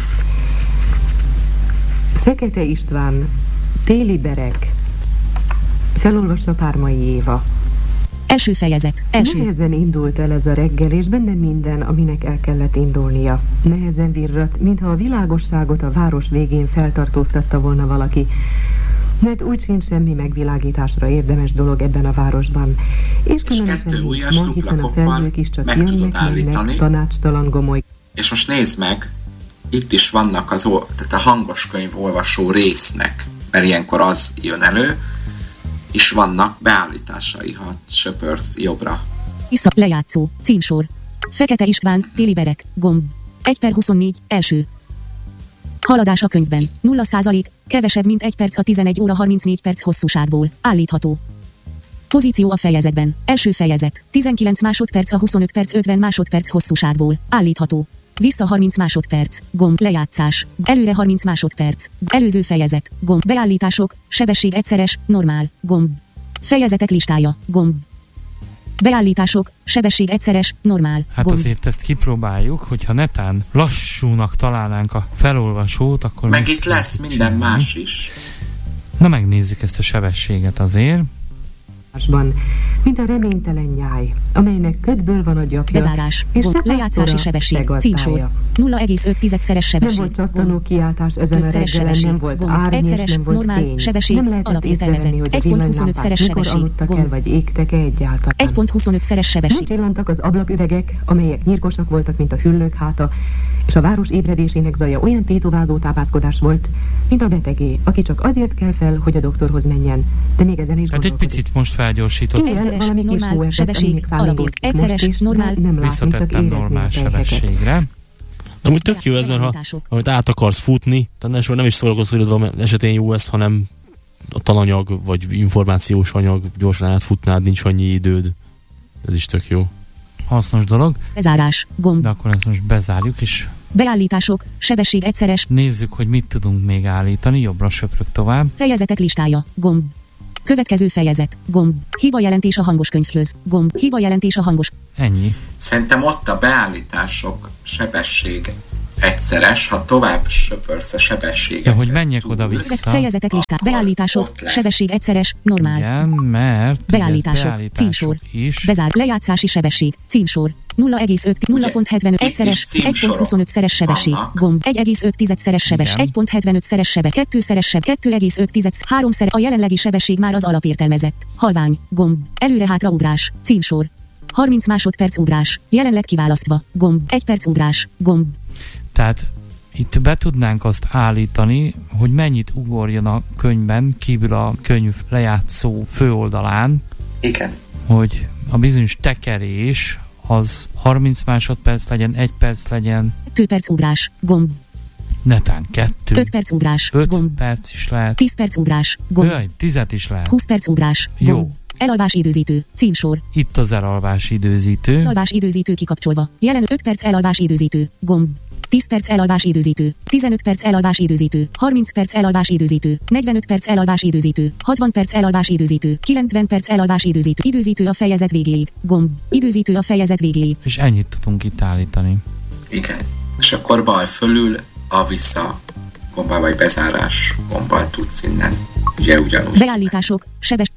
Speaker 6: Fekete István, Téli berek. Felolvassa Pármai Éva.
Speaker 5: Első fejezet, első.
Speaker 6: Nehezen indult el ez a reggel, és benne minden, aminek el kellett indulnia. Nehezen virrat, mintha a világosságot a város végén feltartóztatta volna valaki. Mert úgy sincs semmi megvilágításra érdemes dolog ebben a városban. És különösen
Speaker 4: kettő
Speaker 6: nincs
Speaker 4: ujjas
Speaker 6: ma,
Speaker 4: dupla
Speaker 6: hiszen a
Speaker 4: koppal
Speaker 6: felhők is csak
Speaker 4: meg tudod
Speaker 6: jönnek,
Speaker 4: állítani.
Speaker 6: mennek, tanácstalan gomoly.
Speaker 4: És most nézd meg, itt is vannak az, ol- tehát a hangos könyv olvasó résznek, mert ilyenkor az jön elő, és vannak beállításai, ha söpörsz jobbra.
Speaker 5: Vissza, lejátszó, címsor. Fekete István, téli berek, gomb. egy per huszonnégy, első. Haladás a könyvben. nulla százalék, kevesebb mint egy perc a tizenegy óra harmincnégy perc hosszúságból. Állítható. Pozíció a fejezetben. Első fejezet. tizenkilenc másodperc a huszonöt perc ötven másodperc hosszúságból. Állítható. Vissza harminc másodperc. Gomb. Lejátszás. Előre harminc másodperc. Előző fejezet. Gomb. Beállítások. Sebesség egyszeres. Normál. Gomb. Fejezetek listája. Gomb. Beállítások. Sebesség egyszeres. Normál.
Speaker 2: Hát
Speaker 5: gomb.
Speaker 2: azért ezt kipróbáljuk, hogyha netán lassúnak találnánk a felolvasót, akkor...
Speaker 4: Meg itt lesz minden más is.
Speaker 2: Na megnézzük ezt a sebességet azért.
Speaker 6: Mint a reménytelen nyáj, amelynek ködből van a gyapja,
Speaker 5: Bezárás.
Speaker 6: és
Speaker 5: Gomb.
Speaker 6: se
Speaker 5: Lejátszási
Speaker 6: pásztora,
Speaker 5: sebesség.
Speaker 6: se gazdája.
Speaker 5: Címsor. nulla egész öt szeres
Speaker 6: Nem
Speaker 5: sebesség.
Speaker 6: volt csattanó
Speaker 5: Gomb.
Speaker 6: kiáltás ezen a
Speaker 5: ötszeres
Speaker 6: reggelen,
Speaker 5: sebesség.
Speaker 6: nem volt
Speaker 5: Gomb.
Speaker 6: árny, és
Speaker 5: Egyszeres,
Speaker 6: nem volt
Speaker 5: normál,
Speaker 6: fény.
Speaker 5: sebesség,
Speaker 6: Nem lehetett
Speaker 5: alapértelmezett.
Speaker 6: észrevenni, hogy a
Speaker 5: egy pont huszonöt
Speaker 6: villanylámpák
Speaker 5: szeres
Speaker 6: mikor
Speaker 5: sebesség.
Speaker 6: aludtak el,
Speaker 5: Gomb.
Speaker 6: vagy égtek-e egyáltalán.
Speaker 5: egy pont huszonöt szeres
Speaker 6: Nem
Speaker 5: sebesség.
Speaker 6: csillantak az ablaküvegek, amelyek nyírkosak voltak, mint a hüllők háta, és a város ébredésének zaja olyan tétovázó tápászkodás volt, mint a betegé, aki csak azért kell fel, hogy a doktorhoz menjen, de még ezen is
Speaker 2: Hát egy
Speaker 6: gondolkodik.
Speaker 2: picit most felgyorsított.
Speaker 6: Igen,
Speaker 5: Egyszeres,
Speaker 6: valami kis
Speaker 5: normál,
Speaker 6: hó esett,
Speaker 5: sebesség,
Speaker 6: aminek számított
Speaker 5: alapért.
Speaker 6: most
Speaker 5: Egyszeres,
Speaker 6: is, de
Speaker 5: normál.
Speaker 6: nem látni, csak
Speaker 2: Visszatettem
Speaker 6: érezni
Speaker 2: normál
Speaker 6: a tejheket.
Speaker 2: sebességre.
Speaker 1: De amúgy tök jó ez, mert ha, amit át akarsz futni, tehát nem, nem is szórakozó irodalom esetén jó ez, hanem a tananyag, vagy információs anyag, gyorsan átfutnád, nincs annyi időd. Ez is tök jó.
Speaker 2: Hasznos dolog.
Speaker 5: Bezárás. Gomb.
Speaker 2: De akkor ezt most bezárjuk, és
Speaker 5: Beállítások, sebesség egyszeres,
Speaker 2: Nézzük, hogy mit tudunk még állítani. Jobbra söprök tovább.
Speaker 5: fejezetek listája, gomb. Következő fejezet, gomb. Hiba jelentés a hangos könyvhöz, gomb. Hiba jelentés a hangos.
Speaker 2: Ennyi.
Speaker 4: Szerintem ott a beállítások sebesség egyszeres, ha tovább söpörsz a sebességet.
Speaker 2: De hogy menjek oda-vissza.
Speaker 5: Fejezetek listája, beállítások, sebesség egyszeres, normál.
Speaker 2: Igen, mert
Speaker 5: Beállítások,
Speaker 2: beállítások
Speaker 5: címsor,
Speaker 2: is.
Speaker 5: bezár, lejátszási sebesség, címsor, nulla egész öt, nulla egész hetvenöt
Speaker 4: itt
Speaker 5: egyszeres,
Speaker 4: is címsorok
Speaker 5: egy egész huszonöt szeres sebesség,
Speaker 4: vannak.
Speaker 5: gomb, egy egész öt szeres sebes,
Speaker 2: Igen.
Speaker 5: egy egész hetvenöt szeres sebe, kettő szeres seb, kettő egész öt, három szeres, a jelenlegi sebesség már az alapértelmezett, halvány, gomb, előre-hátra ugrás, címsor, harminc másodperc ugrás, jelenleg kiválasztva, gomb, egy perc ugrás, gomb.
Speaker 2: Tehát itt be tudnánk azt állítani, hogy mennyit ugorjon a könyvben, kívül a könyv lejátszó főoldalán,
Speaker 4: Igen.
Speaker 2: hogy a bizonyos tekerés az harminc másodperc legyen, egy perc legyen,
Speaker 5: kettő perc ugrás, gomb,
Speaker 2: netán kettő,
Speaker 5: öt perc ugrás,
Speaker 2: öt
Speaker 5: gomb,
Speaker 2: perc is lehet,
Speaker 5: tíz perc ugrás, gomb,
Speaker 2: Jaj, tízet is lehet.
Speaker 5: húsz perc ugrás,
Speaker 2: Jó.
Speaker 5: gomb. Elalvás időzítő, címsor,
Speaker 2: Itt az elalvás időzítő.
Speaker 5: elalvás időzítő kikapcsolva, jelen öt perc elalvás időzítő, gomb. tíz perc elalvás időzítő, tizenöt perc elalvás időzítő, harminc perc elalvás időzítő, negyvenöt perc elalvás időzítő, hatvan perc elalvás időzítő, kilencven perc elalvás időzítő, időzítő a fejezet végéig, gomb, időzítő a fejezet végéig.
Speaker 2: És ennyit tudunk itt állítani.
Speaker 4: Igen. És akkor bal fölül a vissza gombbal vagy bezárás gombbal tudsz innen. Ugye ugyanúgy.
Speaker 5: Beállítások, sebes,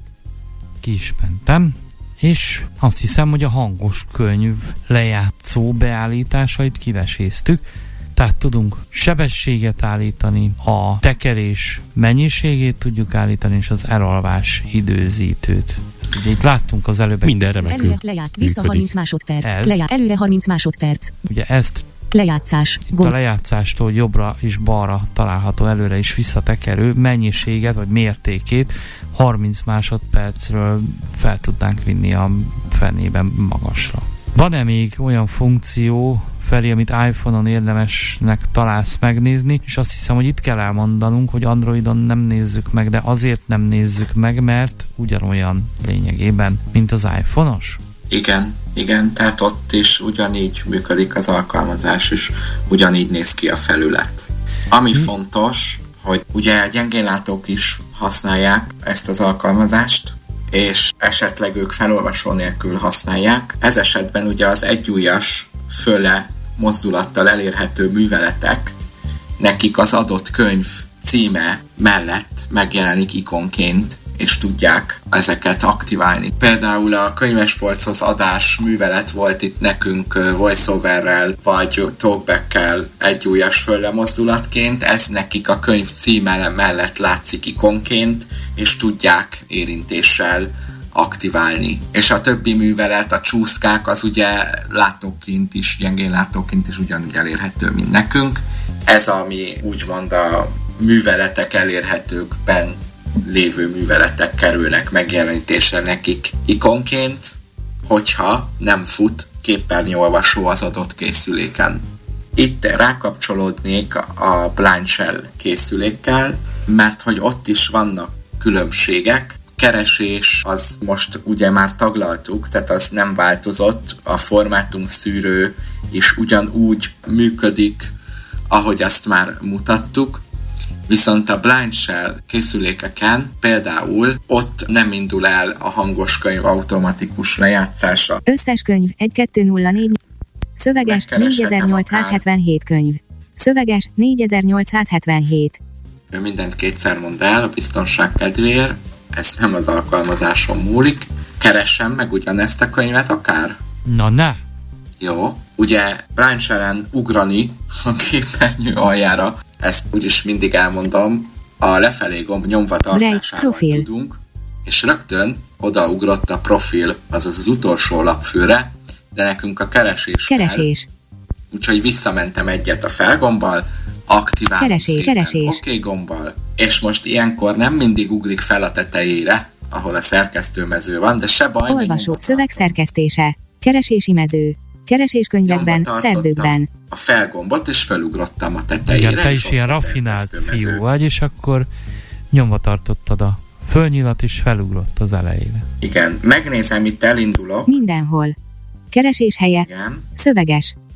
Speaker 2: Ki is mentem. És azt hiszem, hogy a hangos könyv lejátszó beállításait kiveséztük. Tehát tudunk sebességet állítani, a tekerés mennyiségét tudjuk állítani, és az elalvás időzítőt. Ugye itt láttunk az előbb.
Speaker 1: Minden remekül
Speaker 5: előre lejárt, vissza
Speaker 1: működik.
Speaker 5: harminc másodperc,
Speaker 2: Ez.
Speaker 5: lejárt, előre harminc másodperc,
Speaker 2: Ugye ezt
Speaker 5: lejátszás,
Speaker 2: a
Speaker 5: gomb,
Speaker 2: lejátszástól jobbra és balra található előre is visszatekerő mennyiséget vagy mértékét harminc másodpercről fel tudnánk vinni a fenében magasra. Van-e még olyan funkció, Feri, amit iPhone-on érdemesnek találsz megnézni, és azt hiszem, hogy itt kell elmondanunk, hogy Androidon nem nézzük meg, de azért nem nézzük meg, mert ugyanolyan lényegében, mint az iPhone-os.
Speaker 4: Igen, igen, tehát ott is ugyanígy működik az alkalmazás, és ugyanígy néz ki a felület. Ami hmm. fontos, hogy ugye gyengénlátók is használják ezt az alkalmazást, és esetleg ők felolvasó nélkül használják. Ez esetben ugye az egyujjas fölle mozdulattal elérhető műveletek, nekik az adott könyv címe mellett megjelenik ikonként, és tudják ezeket aktiválni. Például a könyvespolchoz adás művelet volt itt nekünk voiceoverrel, vagy talkbackkel egyujjas fölle mozdulatként, ez nekik a könyv címe mellett látszik ikonként, és tudják érintéssel aktiválni. És a többi művelet, a csúszkák, az ugye látóként is, gyengén látóként is ugyanúgy elérhető, mint nekünk. Ez, ami úgymond a műveletek elérhetőkben lévő műveletek kerülnek megjelenítésre nekik ikonként, hogyha nem fut képernyőolvasó az adott készüléken. Itt rákapcsolódnék a Blind Shell készülékkel, mert hogy ott is vannak különbségek. Keresés az most ugye már taglaltuk, tehát az nem változott, a formátum szűrő is ugyanúgy működik, ahogy azt már mutattuk, viszont a Blind Shell készülékeken például ott nem indul el a hangos könyv automatikus lejátszása.
Speaker 7: Összes könyv egy kettő nulla négy. Szöveges négyezer-nyolcszázhetvenhét könyv. Szöveges négyezer-nyolcszázhetvenhét.
Speaker 4: Ő mindent kétszer mond el a biztonság kedvéért, ez nem az alkalmazáson múlik. Keressem meg ugyanezt a könyvet akár?
Speaker 2: Na ne!
Speaker 4: Jó, ugye Blind Shell-en ugrani a képernyő aljára, ezt úgyis mindig elmondom, a lefelé gomb nyomva tartásával tudunk, és rögtön odaugrott a profil, azaz az utolsó lapfőre, de nekünk a keresés
Speaker 7: Keresés.
Speaker 4: kell. Úgyhogy visszamentem egyet a felgombbal, aktiválom
Speaker 7: Keresés,
Speaker 4: szépen
Speaker 7: keresés.
Speaker 4: OK gombbal, és most ilyenkor nem mindig ugrik fel a tetejére, ahol a szerkesztőmező van, de se baj.
Speaker 7: Olvasó, szöveg szerkesztése. Keresési mező. Kereséskönyvekben, szerzőkben.
Speaker 4: A felgombot, és felugrottam a tetejére.
Speaker 2: Igen, te is ilyen raffinált fiú vagy, és akkor nyomva tartottad a fölnyilat, és felugrott az elejére.
Speaker 4: Igen, megnézem, itt elindulok.
Speaker 7: Mindenhol. Keresés helye.
Speaker 4: Igen.
Speaker 7: Szöveges.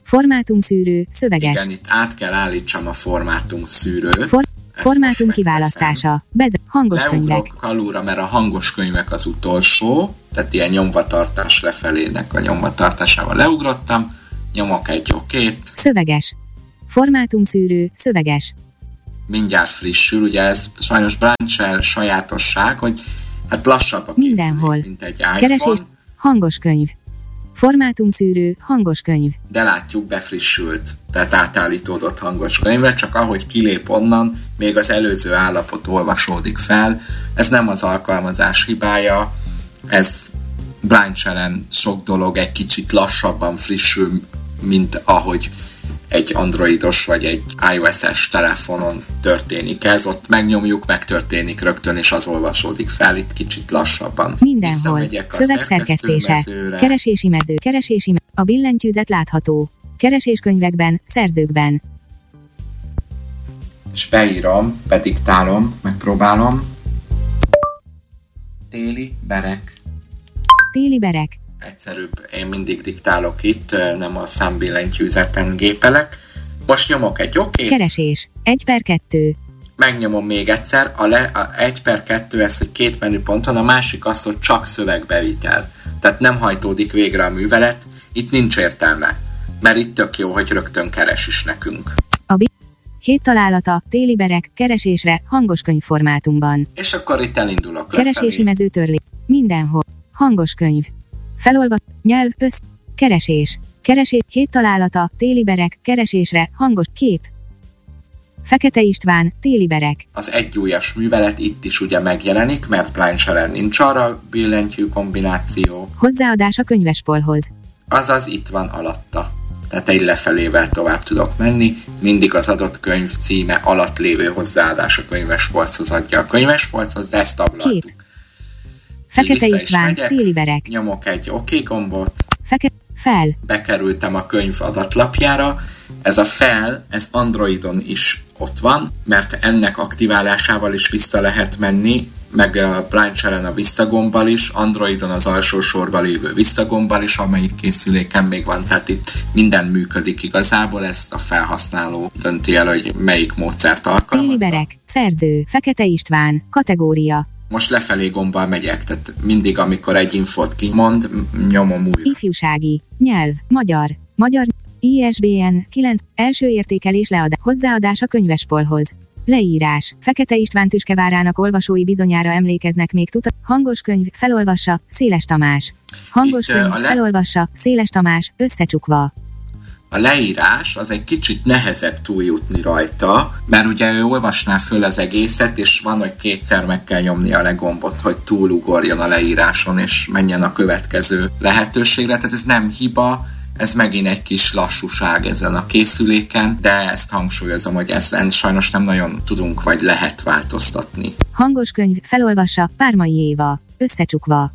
Speaker 7: Formátumszűrő, szöveges.
Speaker 4: Igen, itt át kell állítsam a formátumszűrőt.
Speaker 7: For- formátum kiválasztása, Beze- hangos könyvek.
Speaker 4: Leugrok alulra, mert a hangos könyvek az utolsó, tehát ilyen nyomvatartás lefelének a nyomvatartásával leugrottam, nyomok egy okét.
Speaker 7: Szöveges. Formátumszűrő, szöveges.
Speaker 4: Mindjárt frissül, ugye ez sajnos Branchel sajátosság, hogy hát lassabb a
Speaker 7: Mindenhol.
Speaker 4: készülék, mint egy iPhone.
Speaker 7: Keresés, hangos könyv. Formátumszűrő, hangos könyv.
Speaker 4: De látjuk, befrissült, tehát átállítódott hangos könyvre, csak ahogy kilép onnan, még az előző állapot olvasódik fel. Ez nem az alkalmazás hibája, ez Branchelen sok dolog egy kicsit lassabban frissül, mint ahogy egy androidos vagy egy iOS-es telefonon történik ez, ott megnyomjuk, megtörténik rögtön, és az olvasódik fel, itt kicsit lassabban.
Speaker 7: Mindenhol. Szövegszerkesztése. Keresési mező. Keresési mező. A billentyűzet látható. Kereséskönyvekben, szerzőkben.
Speaker 4: És beírom, bediktálom, megpróbálom. Téli berek.
Speaker 7: Téli berek.
Speaker 4: Egyszerűbb, én mindig diktálok itt, nem a számbillentyűzeten gépelek. Most nyomok egy okét.
Speaker 7: Keresés. egy per kettő.
Speaker 4: Megnyomom még egyszer, a, le, a egy per kettő ez, hogy két menüponton, a másik az, hogy csak szövegbevitel. Tehát nem hajtódik végre a művelet, itt nincs értelme, mert itt tök jó, hogy rögtön keres is nekünk.
Speaker 7: A bi- hét találata, téli berek, keresésre, hangos könyv formátumban.
Speaker 4: És akkor itt elindulok
Speaker 7: Keresési
Speaker 4: lefelé.
Speaker 7: mező törlés. Mindenhol. Hangos könyv. Felolva, nyelv, össz, keresés. Keresés, hét találata, téli berek, keresésre, hangos, kép. Fekete István, téli berek.
Speaker 4: Az egyújas művelet itt is ugye megjelenik, mert Branchelen nincs arra billentyű kombináció.
Speaker 7: Hozzáadás a könyvespolhoz.
Speaker 4: Azaz itt van alatta. Tehát egy lefelével tovább tudok menni, mindig az adott könyv címe alatt lévő hozzáadás a könyvespolchoz adja a könyvespolchoz, de ezt taglaltuk.
Speaker 7: Kép. Fekete István, téli berek.
Speaker 4: Nyomok egy OK gombot.
Speaker 7: Fekete, fel.
Speaker 4: Bekerültem a könyv adatlapjára. Ez a fel, ez Androidon is ott van, mert ennek aktiválásával is vissza lehet menni, meg a Branchelen a visszagombbal is, Androidon az alsó sorban lévő visszagombbal is, amelyik készüléken még van, tehát itt minden működik igazából, ezt a felhasználó dönti el, hogy melyik módszert alkalmazza.
Speaker 7: Téli berek, szerző, Fekete István, kategória.
Speaker 4: Most lefelé gombbal megyek, tehát mindig, amikor egy infót kimond, nyomom újra.
Speaker 7: Ifjúsági, nyelv, magyar, magyar, I S B N kilenc, első értékelés leadás, hozzáadás a könyvespolhoz. Leírás, Fekete István tüskevárának olvasói bizonyára emlékeznek még tuta, hangos könyv, felolvassa, Széles Tamás. Hangos
Speaker 4: Itt,
Speaker 7: könyv,
Speaker 4: le...
Speaker 7: felolvassa, Széles Tamás, összecsukva.
Speaker 4: A leírás az egy kicsit nehezebb túljutni rajta, mert ugye ő olvasná föl az egészet, és van, hogy kétszer meg kell nyomni a legombot, hogy túlugorjon a leíráson, és menjen a következő lehetőségre. Tehát ez nem hiba, ez megint egy kis lassúság ezen a készüléken, de ezt hangsúlyozom, hogy ezen sajnos nem nagyon tudunk vagy lehet változtatni.
Speaker 7: Hangos könyv, felolvassa, Pármai Éva, összecsukva.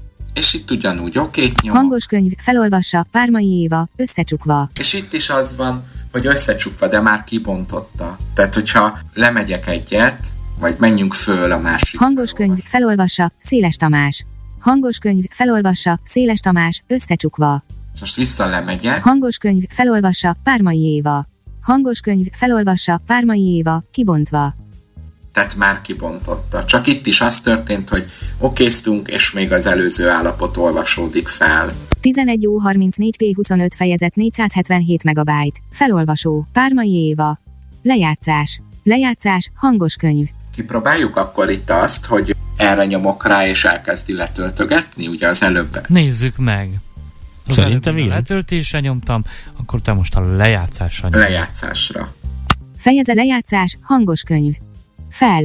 Speaker 4: És itt ugyanúgy okét nyomok.
Speaker 7: Hangos könyv, felolvassa, Pármai Éva, összecsukva.
Speaker 4: És itt is az van, hogy összecsukva, de már kibontotta. Tehát, hogyha lemegyek egyet, vagy menjünk föl a másik.
Speaker 7: Hangos könyv, felolvassa, Széles Tamás. Hangos könyv, felolvassa, Széles Tamás, összecsukva.
Speaker 4: Most vissza lemegyek.
Speaker 7: Hangos könyv, felolvassa, Pármai Éva. Hangos könyv, felolvassa, Pármai Éva, kibontva.
Speaker 4: Tehát már kibontotta. Csak itt is az történt, hogy okéztunk, és még az előző állapot olvasódik fel.
Speaker 7: tizenegy ó harmincnégy pé huszonöt fejezet négyszázhetvenhét megabyte. Felolvasó, Pármai Éva. Lejátszás. Lejátszás, hangos könyv.
Speaker 4: Kipróbáljuk akkor itt azt, hogy erre nyomok rá, és elkezdi letöltögetni, ugye az előbb.
Speaker 2: Nézzük meg. Az
Speaker 1: Szerintem igen.
Speaker 2: Letöltésre nyomtam, akkor te most a lejátszásra nyomtam.
Speaker 4: Lejátszásra.
Speaker 7: Fejezet lejátszás, hangos könyv. Fel.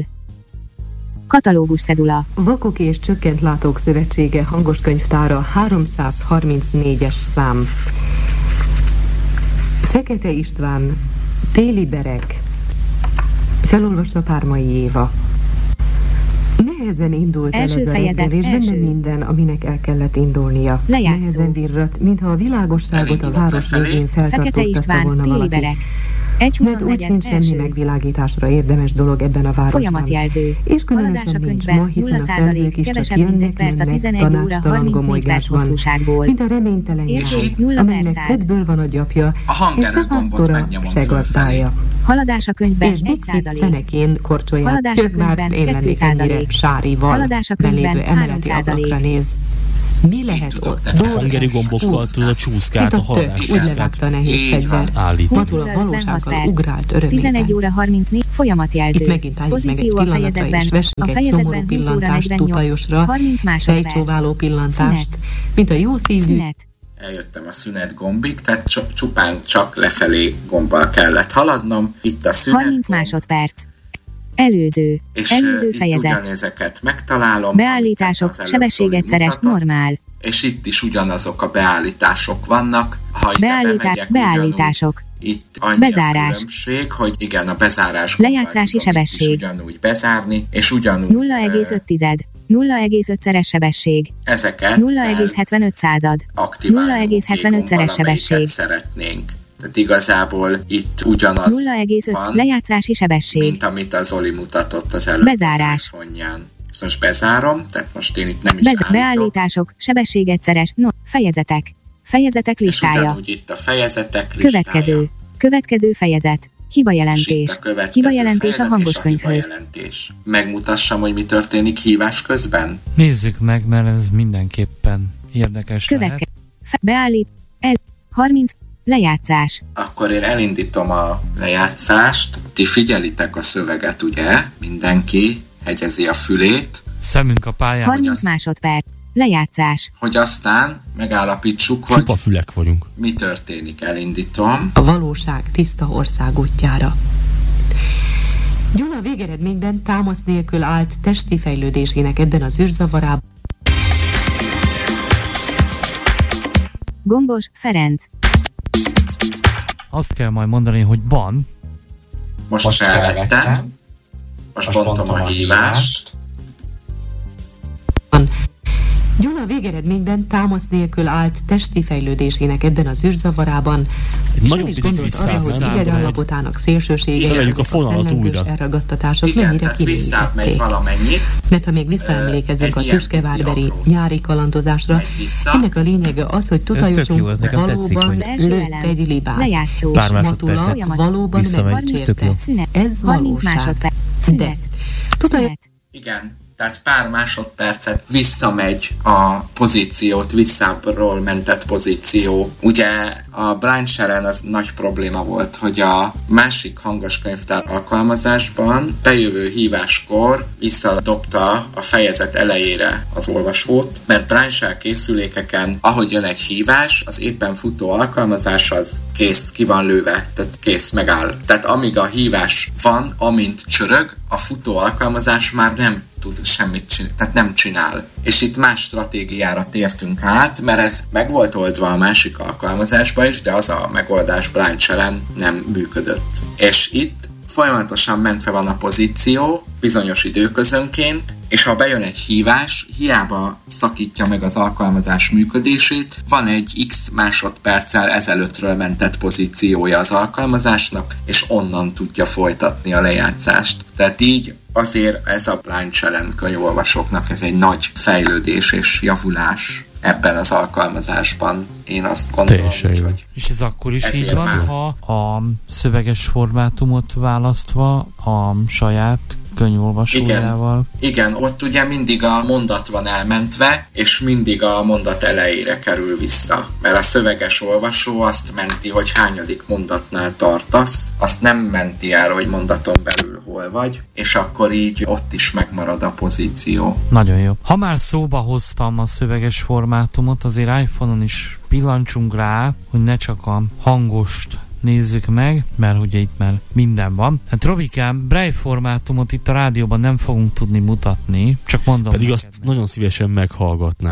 Speaker 7: Katalógus cedula.
Speaker 6: Vakok és Csökkent Látók Szövetsége hangoskönyvtára háromszázharmincnégyes szám. Fekete István, téli berek. Felolvassa Pármai Éva. Nehezen indult
Speaker 7: Első
Speaker 6: el ez a
Speaker 7: fejezet,
Speaker 6: reggel, és
Speaker 7: első.
Speaker 6: benne minden, aminek el kellett indulnia.
Speaker 7: Lejátszó.
Speaker 6: Nehezen virrat, mintha a világosságot a
Speaker 4: Elindulok
Speaker 6: város
Speaker 4: lefelé.
Speaker 6: végén
Speaker 7: Fekete
Speaker 6: feltartóztatta
Speaker 7: István,
Speaker 6: volna
Speaker 7: téli
Speaker 6: valaki.
Speaker 7: berek. egy
Speaker 6: Mert úgy
Speaker 7: huszonnégy
Speaker 6: sincs semmi
Speaker 7: első.
Speaker 6: megvilágításra érdemes dolog ebben a városban.
Speaker 7: Folyamatjelző.
Speaker 6: És
Speaker 7: Haladás
Speaker 6: különösen
Speaker 7: a
Speaker 6: nincs
Speaker 7: könyvben
Speaker 6: ma, hiszen
Speaker 7: nulla
Speaker 6: a
Speaker 7: százalék,
Speaker 6: felhők is csak
Speaker 7: kevesebb mint egy
Speaker 6: jönnek,
Speaker 7: perc a
Speaker 6: mennek,
Speaker 7: tizenegy óra
Speaker 6: tanácstalan
Speaker 7: harmincnégy perc
Speaker 6: gomolygásban.
Speaker 7: hosszúságból.
Speaker 6: Mint a reménytelen
Speaker 7: Érték
Speaker 6: jár,
Speaker 7: nulla per
Speaker 6: amelynek
Speaker 7: száz.
Speaker 6: kedből van a gyapja,
Speaker 4: A
Speaker 6: és
Speaker 4: hangerő
Speaker 6: se
Speaker 4: gombot
Speaker 6: pásztora,
Speaker 4: megnyomom
Speaker 6: se
Speaker 4: fölfelé.
Speaker 6: gazdája.
Speaker 7: Haladás a könyvben
Speaker 6: És
Speaker 7: egy
Speaker 6: Bigfit
Speaker 7: százalék.
Speaker 6: fenekén korcsolyát,
Speaker 7: Haladás a
Speaker 6: tök már
Speaker 7: könyvben
Speaker 6: én
Speaker 7: kettő
Speaker 6: lennék ennyire
Speaker 7: százalék.
Speaker 6: sárival,
Speaker 7: Haladás a könyvben
Speaker 6: belévő emeleti
Speaker 7: három százalék.
Speaker 6: ablakra néz. Mi lehet
Speaker 4: tudok,
Speaker 6: ott?
Speaker 4: tehát
Speaker 6: Dóra,
Speaker 1: Hangeri gombokkal
Speaker 6: csúszkál.
Speaker 1: tudod a csúszkát, a
Speaker 6: Mint a tök, úgy
Speaker 1: haladáscsúszkát
Speaker 6: levágta a nehéz
Speaker 4: Így
Speaker 6: fegyver.
Speaker 4: van.
Speaker 1: állítani.
Speaker 6: Mazul a
Speaker 7: húsz óra ötvenhat
Speaker 6: valósággal
Speaker 7: perc.
Speaker 6: ugrált örömében.
Speaker 7: tizenegy óra harmincnégy. Folyamatjelző.
Speaker 6: Itt megint álljunk meg egy
Speaker 7: Pozíció a
Speaker 6: pillanatra,
Speaker 7: fejezetben.
Speaker 6: és vessünk
Speaker 7: A
Speaker 6: egy
Speaker 7: fejezetben
Speaker 6: szomorú
Speaker 7: húsz óra
Speaker 6: pillantást
Speaker 7: negyvennyolc.
Speaker 6: Tutajosra,
Speaker 7: harminc másodperc.
Speaker 6: fejcsóváló pillantást,
Speaker 7: Szünet.
Speaker 6: mint a jó szívű.
Speaker 7: Szünet.
Speaker 4: Eljöttem a szünet gombig, tehát csak, csupán csak lefelé gombbal kellett haladnom. Itt a szünet
Speaker 7: harminc
Speaker 4: gomb,
Speaker 7: másodperc. Előző.
Speaker 4: és
Speaker 7: Előző
Speaker 4: itt
Speaker 7: fejezet.
Speaker 4: ugyanezeket megtalálom.
Speaker 7: Beállítások,
Speaker 4: amiket az
Speaker 7: sebességegyszeres,
Speaker 4: előbb Zoli mutatott,
Speaker 7: normál.
Speaker 4: És itt is ugyanazok a beállítások vannak. Ha ide
Speaker 7: Beállítás,
Speaker 4: bemegyek,
Speaker 7: beállítások.
Speaker 4: ugyanúgy, itt annyi
Speaker 7: Bezárás.
Speaker 4: a különbség, hogy igen, a bezárás
Speaker 7: Lejátszási
Speaker 4: gombbal tudom itt is
Speaker 7: sebesség.
Speaker 4: ugyanúgy bezárni, és ugyanúgy
Speaker 7: nulla egész öt tized. nulla egész öt-szeres sebesség.
Speaker 4: ezeket
Speaker 7: nulla egész hetvenöt század.
Speaker 4: aktiválni,
Speaker 7: nulla egész hetvenöt-szeres sebesség.
Speaker 4: szeretnénk. Tehát igazából itt ugyanaz
Speaker 7: nulla egész öt.
Speaker 4: van,
Speaker 7: Lejátszási sebesség.
Speaker 4: mint amit a Zoli mutatott az előbb
Speaker 7: Bezárás.
Speaker 4: az iPhone-ján. Ezt most bezárom, tehát most én itt nem is
Speaker 7: Bez-
Speaker 4: állítok.
Speaker 7: beállítások, sebességegyszeres, no, fejezetek. Fejezetek
Speaker 4: És
Speaker 7: listája.
Speaker 4: ugyanúgy itt a fejezetek listája.
Speaker 7: Következő. Következő fejezet.
Speaker 4: És itt
Speaker 7: Hibajelentés.
Speaker 4: a következő
Speaker 7: Hibajelentés a
Speaker 4: fejezet
Speaker 7: hangos
Speaker 4: és a
Speaker 7: könyvhöz.
Speaker 4: hibajelentés. Megmutassam, hogy mi történik hívás közben?
Speaker 2: Nézzük meg, mert ez mindenképpen érdekes lehet.
Speaker 7: Következő. Fe- beállít. El. harminc. Lejátszás.
Speaker 4: Akkor én elindítom a lejátszást. Ti figyelitek a szöveget, ugye? Mindenki hegyezi a fülét,
Speaker 2: Szemünk a pályán.
Speaker 7: harminc
Speaker 4: az-
Speaker 7: másodperc. Lejátszás.
Speaker 4: hogy aztán megállapítsuk, hogy
Speaker 1: Csupa fülek vagyunk.
Speaker 4: mi történik. Elindítom.
Speaker 6: A valóság tiszta ország útjára. Gyula végeredményben támasz nélkül állt testi fejlődésének ebben az űrzavarában.
Speaker 7: Gombos, Ferenc.
Speaker 2: Azt kell majd mondani, hogy ban.
Speaker 4: Most,
Speaker 8: Most
Speaker 4: felvettem.
Speaker 8: felvettem.
Speaker 4: Most bontom a hívást.
Speaker 6: Gyula végeredményben támasz nélkül állt testi fejlődésének ebben az űrzavarában.
Speaker 1: Egy
Speaker 6: és
Speaker 1: nagyon
Speaker 6: nem is
Speaker 1: picit
Speaker 6: gondolt arra, hogy
Speaker 1: visszább,
Speaker 6: ideg
Speaker 2: nem?
Speaker 6: állapotának szélsőségei,
Speaker 1: Felvegyük a
Speaker 6: azok
Speaker 1: fonalat
Speaker 6: szellőzős
Speaker 1: újra.
Speaker 6: elragadtatások
Speaker 4: Igen,
Speaker 6: mennyire
Speaker 4: tehát visszább megy
Speaker 6: kimélyítették.
Speaker 4: valamennyit.
Speaker 6: Mert ha még visszaemlékezünk
Speaker 4: Ö,
Speaker 6: a
Speaker 4: egy ilyen
Speaker 6: tüskevárveri
Speaker 4: pici aprót.
Speaker 6: nyári kalandozásra,
Speaker 4: Megy vissza.
Speaker 6: ennek a lényege az, hogy
Speaker 3: tök jó,
Speaker 6: Tutajosunk
Speaker 3: az nekem tetszik,
Speaker 6: valóban
Speaker 3: hogy-
Speaker 7: Az első
Speaker 6: lőtt
Speaker 7: elem.
Speaker 6: egy libát.
Speaker 7: Lejátszó.
Speaker 3: Pár
Speaker 6: Matulat
Speaker 3: másodpercet
Speaker 6: valóban
Speaker 3: visszamegy, ez tök jó.
Speaker 6: megcsérte.
Speaker 7: Szünet.
Speaker 6: Ez
Speaker 7: harminc
Speaker 6: valóság.
Speaker 7: másodperc. Szünet.
Speaker 6: Tudaj-
Speaker 7: Szünet.
Speaker 4: Igen, tehát pár másodpercet visszamegy a pozíciót, visszábbról mentett pozíció. Ugye a Blind Share-en az nagy probléma volt, hogy a másik hangos könyvtár alkalmazásban bejövő híváskor visszadobta a fejezet elejére az olvasót, mert Blind Share készülékeken, ahogy jön egy hívás, az éppen futó alkalmazás az kész, ki van lőve, tehát kész, megáll. Tehát amíg a hívás van, amint csörög, a futó alkalmazás már nem tud semmit csinálni, tehát nem csinál. És itt más stratégiára tértünk át, mert ez meg volt oldva a másik alkalmazásban is, de az a megoldás Blind Share-en nem működött. És itt folyamatosan mentve van a pozíció, bizonyos időközönként, és ha bejön egy hívás, hiába szakítja meg az alkalmazás működését, van egy x másodperccel ezelőttről mentett pozíciója az alkalmazásnak, és onnan tudja folytatni a lejátszást. Tehát így azért ez a Blind Share-en könyvolvasóknak ez egy nagy fejlődés és javulás ebben az alkalmazásban. Én azt gondolom,
Speaker 1: Teljesen jó.
Speaker 4: hogy
Speaker 2: És ez akkor is
Speaker 4: Ezért
Speaker 2: így van,
Speaker 4: már.
Speaker 2: ha a szöveges formátumot választva a saját könyvolvasójával.
Speaker 4: igen, ott ugye mindig a mondat van elmentve, és mindig a mondat elejére kerül vissza. Mert a szöveges olvasó azt menti, hogy hányadik mondatnál tartasz, azt nem menti el, hogy mondaton belül hol vagy, és akkor így ott is megmarad a pozíció.
Speaker 2: Nagyon jó. Ha már szóba hoztam a szöveges formátumot, azért iPhone-on is pillancsunk rá, hogy ne csak a hangost nézzük meg, mert ugye itt már minden van. Hát Robikám, Braille formátumot itt a rádióban nem fogunk tudni mutatni, csak mondom.
Speaker 1: Pedig
Speaker 2: neked
Speaker 1: azt
Speaker 2: meg.
Speaker 1: nagyon szívesen meghallgatnám,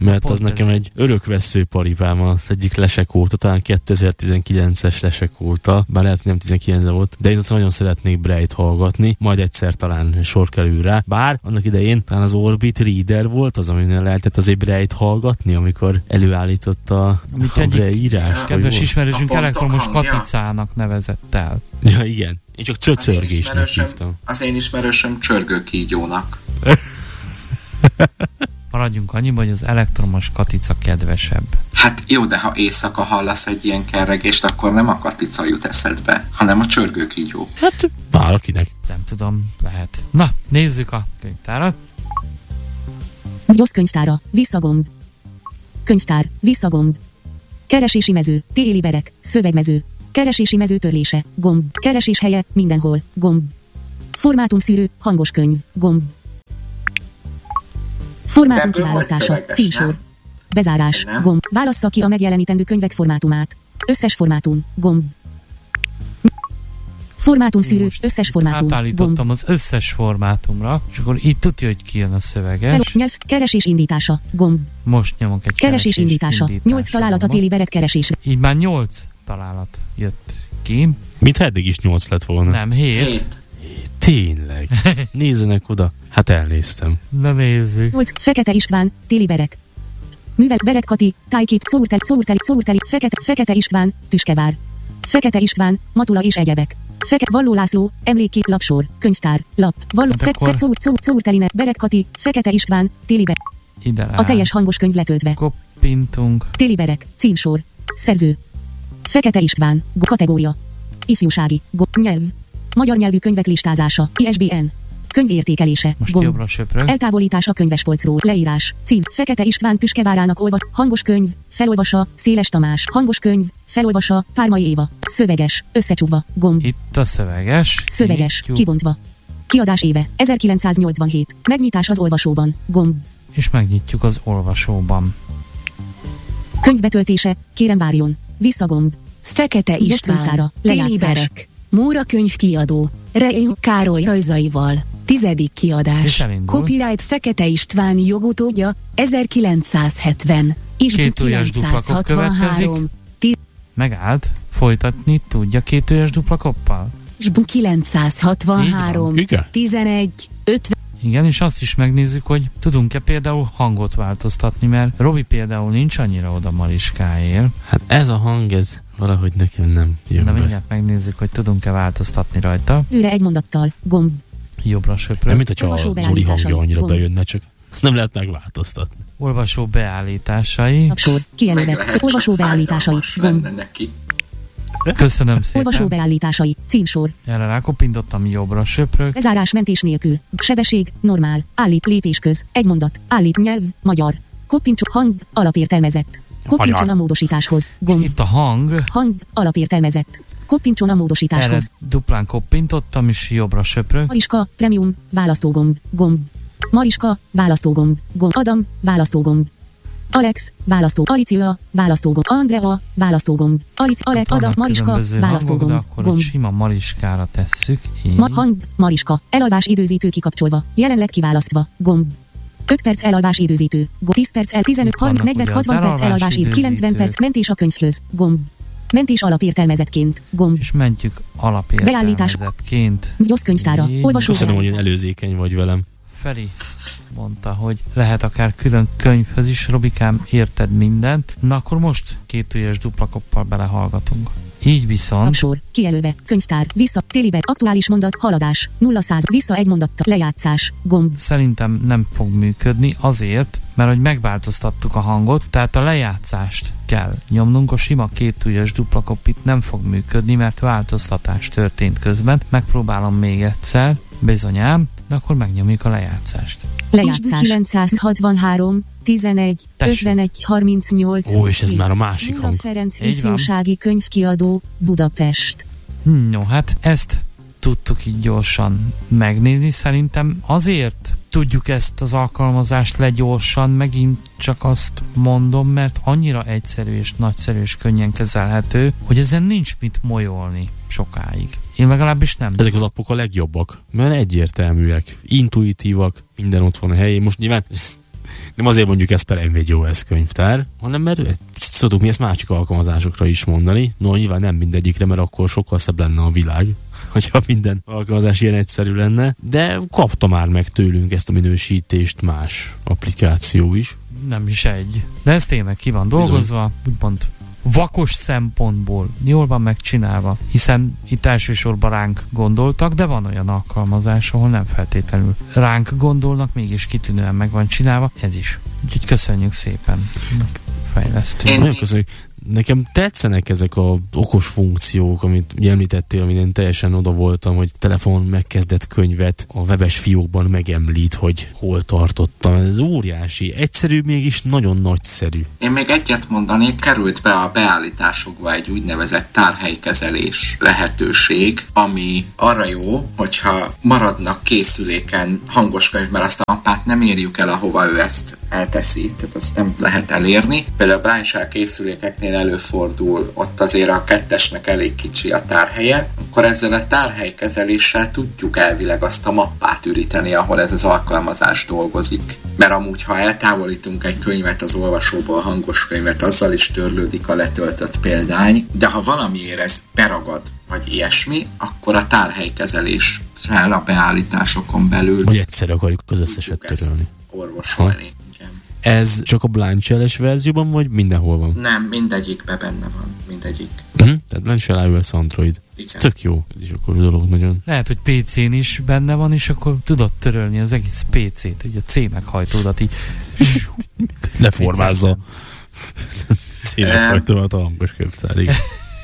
Speaker 1: Mert az nekem egy örökvesző paripám az egyik lesek óta, talán kétezer-tizenkilences lesek óta, bár lehet, nem tizenkilenc volt, de én azt nagyon szeretnék Braille-t hallgatni, majd egyszer talán sor kerül rá. Bár annak idején talán az Orbit Reader volt az, aminél lehetett azért Braille-t hallgatni, amikor előállította a Braille írás.
Speaker 2: Kedves ismerősünk elektromos katicának nevezett el.
Speaker 1: Ja, igen. Én csak csöcörgésnek hívtam.
Speaker 4: Az én ismerősöm csörgőkígyónak.
Speaker 2: Maradjunk annyiba, hogy az elektromos katica kedvesebb.
Speaker 4: Hát jó, de ha éjszaka hallasz egy ilyen kerregést, akkor nem a katica jut eszedbe, hanem a csörgőkígyó.
Speaker 1: Hát bárkinek.
Speaker 2: Nem tudom, lehet. Na, nézzük a könyvtárat.
Speaker 5: Gyosz könyvtára, visszagomb. Könyvtár, visszagomb. Keresési mező, téli berek, szövegmező. Keresési mező törlése, gomb. Keresés helye, mindenhol, gomb. Formátum szűrő, hangos könyv, gomb. Formátum kiválasztása, címsor. Bezárás, gomb. Válassza ki a megjelenítendő könyvek formátumát. Összes formátum, gomb. Formátum szűrő, összes formátum,
Speaker 2: átállítottam
Speaker 5: gomb.
Speaker 2: az összes formátumra, és akkor itt tudja, hogy kijön a szöveges.
Speaker 5: Hello, nyelv, keresés indítása, gomb.
Speaker 2: Most nyomok egy
Speaker 5: Keresés indítása, nyolc találat a téli berek keresésre.
Speaker 2: Így már nyolc találat jött ki.
Speaker 1: Mit eddig is nyolc lett volna?
Speaker 2: Nem, hét.
Speaker 4: Hét.
Speaker 1: Tényleg. Nézzenek oda. Hát elnéztem.
Speaker 2: Na nézzük.
Speaker 5: nyolc. Fekete István, téli berek. Művel, Berek Kati, tájkép, Czórteli, Czórteli, Czórteli, Fekete, Fekete István, Tüskevár. Fekete István, Matula és egyebek. Feke, Valló László, emlékkép, lapsor, könyvtár, lap, Valló,
Speaker 2: Hát
Speaker 5: Fek,
Speaker 2: akkor-
Speaker 5: Fek, Czór, Czór, Czórteline, Berek Kati, Fekete István, téli berek.
Speaker 2: Ide rá.
Speaker 5: A teljes hangos könyv letöltve.
Speaker 2: Koppintunk.
Speaker 5: Téli berek, címsor, szerző. Fekete István, go- kategória. Ifjúsági, go- nyelv. Magyar nyelvű könyvek listázása, I S B N. Könyvértékelése,
Speaker 2: Most
Speaker 5: gomb.
Speaker 2: jobbra söprög.
Speaker 5: Eltávolítás a könyvespolcról, leírás, cím, Fekete István Tüskevárának olvas, hangos könyv, felolvasa, Széles Tamás, hangos könyv, felolvasa, Pármai Éva, szöveges, összecsukva, gomb,
Speaker 2: Itt a szöveges.
Speaker 5: szöveges,
Speaker 2: Nyitjuk,
Speaker 5: kibontva. Kiadás éve, ezerkilencszáznyolcvanhét, megnyitás az olvasóban, gomb,
Speaker 2: és megnyitjuk az olvasóban.
Speaker 5: könyvbetöltése, kérem várjon, visszagomb,
Speaker 8: Fekete István,
Speaker 5: könyvtára,
Speaker 8: téli
Speaker 5: lejátszás.
Speaker 8: berek, Móra könyvkiadó, Rejó Károly rajzaival, tizedik
Speaker 2: És
Speaker 8: kiadás,
Speaker 2: elindul.
Speaker 8: copyright Fekete István jogutódja, ezerkilencszázhetven, és
Speaker 2: Két ujjas dupla kop
Speaker 8: kilencszázhatvanhárom,
Speaker 2: Megállt. Folytatni tudja két ujjas dupla koppal?
Speaker 8: Sbu kilencszázhatvanhárom,
Speaker 1: Igen?
Speaker 8: tizenegy, ötven,
Speaker 2: Igen, és azt is megnézzük, hogy tudunk-e például hangot változtatni, mert Robi például nincs annyira oda Mariskáért.
Speaker 1: Hát ez a hang, ez valahogy nekem nem jön
Speaker 2: De
Speaker 1: be.
Speaker 2: mindjárt megnézzük, hogy tudunk-e változtatni rajta.
Speaker 5: őre egy mondattal, gomb,
Speaker 2: Jobbra
Speaker 1: Nem,
Speaker 2: söprög.
Speaker 1: mint hogyha
Speaker 5: Olvasó
Speaker 1: a Zoli
Speaker 5: beállításai.
Speaker 1: hangja annyira
Speaker 5: Gomb.
Speaker 1: bejönne, csak ezt nem lehet megváltoztatni.
Speaker 2: Olvasó beállításai.
Speaker 5: lapsor,
Speaker 4: Meg
Speaker 5: kijelölve,
Speaker 4: lehet,
Speaker 5: olvasó
Speaker 4: csak
Speaker 5: beállításai,
Speaker 4: fájdalmas
Speaker 5: gomb,
Speaker 4: lenne neki.
Speaker 2: Köszönöm
Speaker 5: olvasó
Speaker 2: szépen.
Speaker 5: beállításai, címsor,
Speaker 2: Erre rákoppintottam, jobbra söprög.
Speaker 5: bezárás mentés nélkül, sebesség, normál, állít lépés köz, egy mondat, állít nyelv, magyar, koppintsuk hang, alapértelmezett, koppintson
Speaker 1: Magyar.
Speaker 5: a módosításhoz, gomb,
Speaker 2: Itt a hang.
Speaker 5: hang, alapértelmezett, koppintson a
Speaker 2: Erre
Speaker 5: módosításhoz,
Speaker 2: duplán koppintottam, és jobbra söprög.
Speaker 5: Mariska, premium, választógomb, gomb, Mariska, választógomb, gomb, Adam, választógomb, Alex, választó, Alicia, választógomb, Andrea, választógomb, Alic, Alex, Adam,
Speaker 2: Vannak
Speaker 5: Mariska,
Speaker 2: különböző hangok, de
Speaker 5: választógomb,
Speaker 2: akkor
Speaker 5: gomb,
Speaker 2: egy sima Mariskára tesszük. Így.
Speaker 5: Ma, hang, Mariska, elalvás időzítő kikapcsolva, jelenleg kiválasztva, gomb. öt perc elalvás időzítő, gomb. tíz perc el, tizenöt, harminc,
Speaker 2: vannak
Speaker 5: negyven,
Speaker 2: ugye az
Speaker 5: hatvan perc
Speaker 2: elalvás
Speaker 5: elalvás idő, kilencven
Speaker 2: időzítők.
Speaker 5: perc mentés a könyvhöz, gomb. Mentés alapértelmezettként, gomb.
Speaker 2: És mentjük alapértelmezettként.
Speaker 5: Gyosz könyvtára,
Speaker 2: Így.
Speaker 5: olvasó
Speaker 1: Köszönöm, hogy
Speaker 5: beállítás.
Speaker 1: ilyen előzékeny vagy velem.
Speaker 2: Feri mondta, hogy lehet akár külön könyvhöz is, Robikám, érted mindent. Na akkor most két ujjas dupla koppal belehallgatunk. Így viszont
Speaker 5: Lapsor, kijelölve, könyvtár, vissza, télibe, aktuális mondat, haladás, nulla száz, vissza egy mondatta, lejátszás, gomb.
Speaker 2: szerintem nem fog működni azért, mert hogy megváltoztattuk a hangot, tehát a lejátszást kell nyomnunk, a sima két ujjas dupla koppit nem fog működni, mert változtatás történt közben. Megpróbálom még egyszer, bizonyám, de akkor megnyomjuk a lejátszást.
Speaker 5: Lejátszás. kilencszázhatvanhárom, tizenegy,
Speaker 2: Tessék.
Speaker 5: ötvenegy, harmincnyolc.
Speaker 1: Ó, és ez már a másik
Speaker 5: Móra
Speaker 1: hang.
Speaker 5: Ferenc
Speaker 2: Így van.
Speaker 5: ifjúsági könyvkiadó, Budapest.
Speaker 2: No, hát ezt tudtuk így gyorsan megnézni. Szerintem azért tudjuk ezt az alkalmazást legyorsan, megint csak azt mondom, mert annyira egyszerű és nagyszerű és könnyen kezelhető, hogy ezen nincs mit molyolni sokáig. Én legalábbis nem.
Speaker 1: Ezek az appok a legjobbak, mert egyértelműek, intuitívak, minden ott van a helyén. Most nyilván Nem azért mondjuk ezt per em vé gé o es könyvtár, hanem mert szoktuk mi ezt másik alkalmazásokra is mondani. No, nyilván nem mindegyikre, mert akkor sokkal szebb lenne a világ, hogyha minden alkalmazás ilyen egyszerű lenne, de kapta már meg tőlünk ezt a minősítést más applikáció is.
Speaker 2: Nem is egy. De ez tényleg ki van dolgozva, úgymond vakos szempontból jól van megcsinálva, hiszen itt elsősorban ránk gondoltak, de van olyan alkalmazás, ahol nem feltétlenül ránk gondolnak, mégis kitűnően meg van csinálva, ez is. Úgyhogy köszönjük szépen, fejlesztő.
Speaker 1: Nagyon köszönjük. Nekem tetszenek ezek a okos funkciók, amit ugye említettél, amin én teljesen oda voltam, hogy telefon megkezdett könyvet a webes fiókban megemlít, hogy hol tartottam. Ez óriási. Egyszerű, mégis nagyon nagyszerű.
Speaker 4: Én még egyet mondanék, került be a beállításokba egy úgynevezett tárhelykezelés lehetőség, ami arra jó, hogyha maradnak készüléken hangos könyv, mert azt a mappát nem érjük el, ahova ő ezt elteszi, tehát azt nem lehet elérni. Például a Blindshell készülékeknél előfordul, ott azért a kettesnek elég kicsi a tárhelye, akkor ezzel a tárhelykezeléssel tudjuk elvileg azt a mappát üríteni, ahol ez az alkalmazás dolgozik. Mert amúgy, ha eltávolítunk egy könyvet az olvasóból, hangos könyvet, azzal is törlődik a letöltött példány, de ha valamiért ez beragad, vagy ilyesmi, akkor a tárhelykezelés fel a beállításokon belül.
Speaker 1: Vagy egyszer akarjuk az összeset törölni.
Speaker 4: Orvosolni.
Speaker 1: Ez csak a Blindshell-es verzióban, vagy mindenhol van?
Speaker 4: Nem, mindegyikben benne van. Mindegyik.
Speaker 1: Uh-huh. Tehát Blindshell, iOS, Android.
Speaker 4: Igen.
Speaker 1: Ez tök jó. Ez is akkor dolog nagyon.
Speaker 2: Lehet, hogy pé cén is benne van, és akkor tudod törölni az egész pé cét, hogy a C meghajtódat így
Speaker 1: leformázza. C meghajtódat a hangos könyvtár, igen.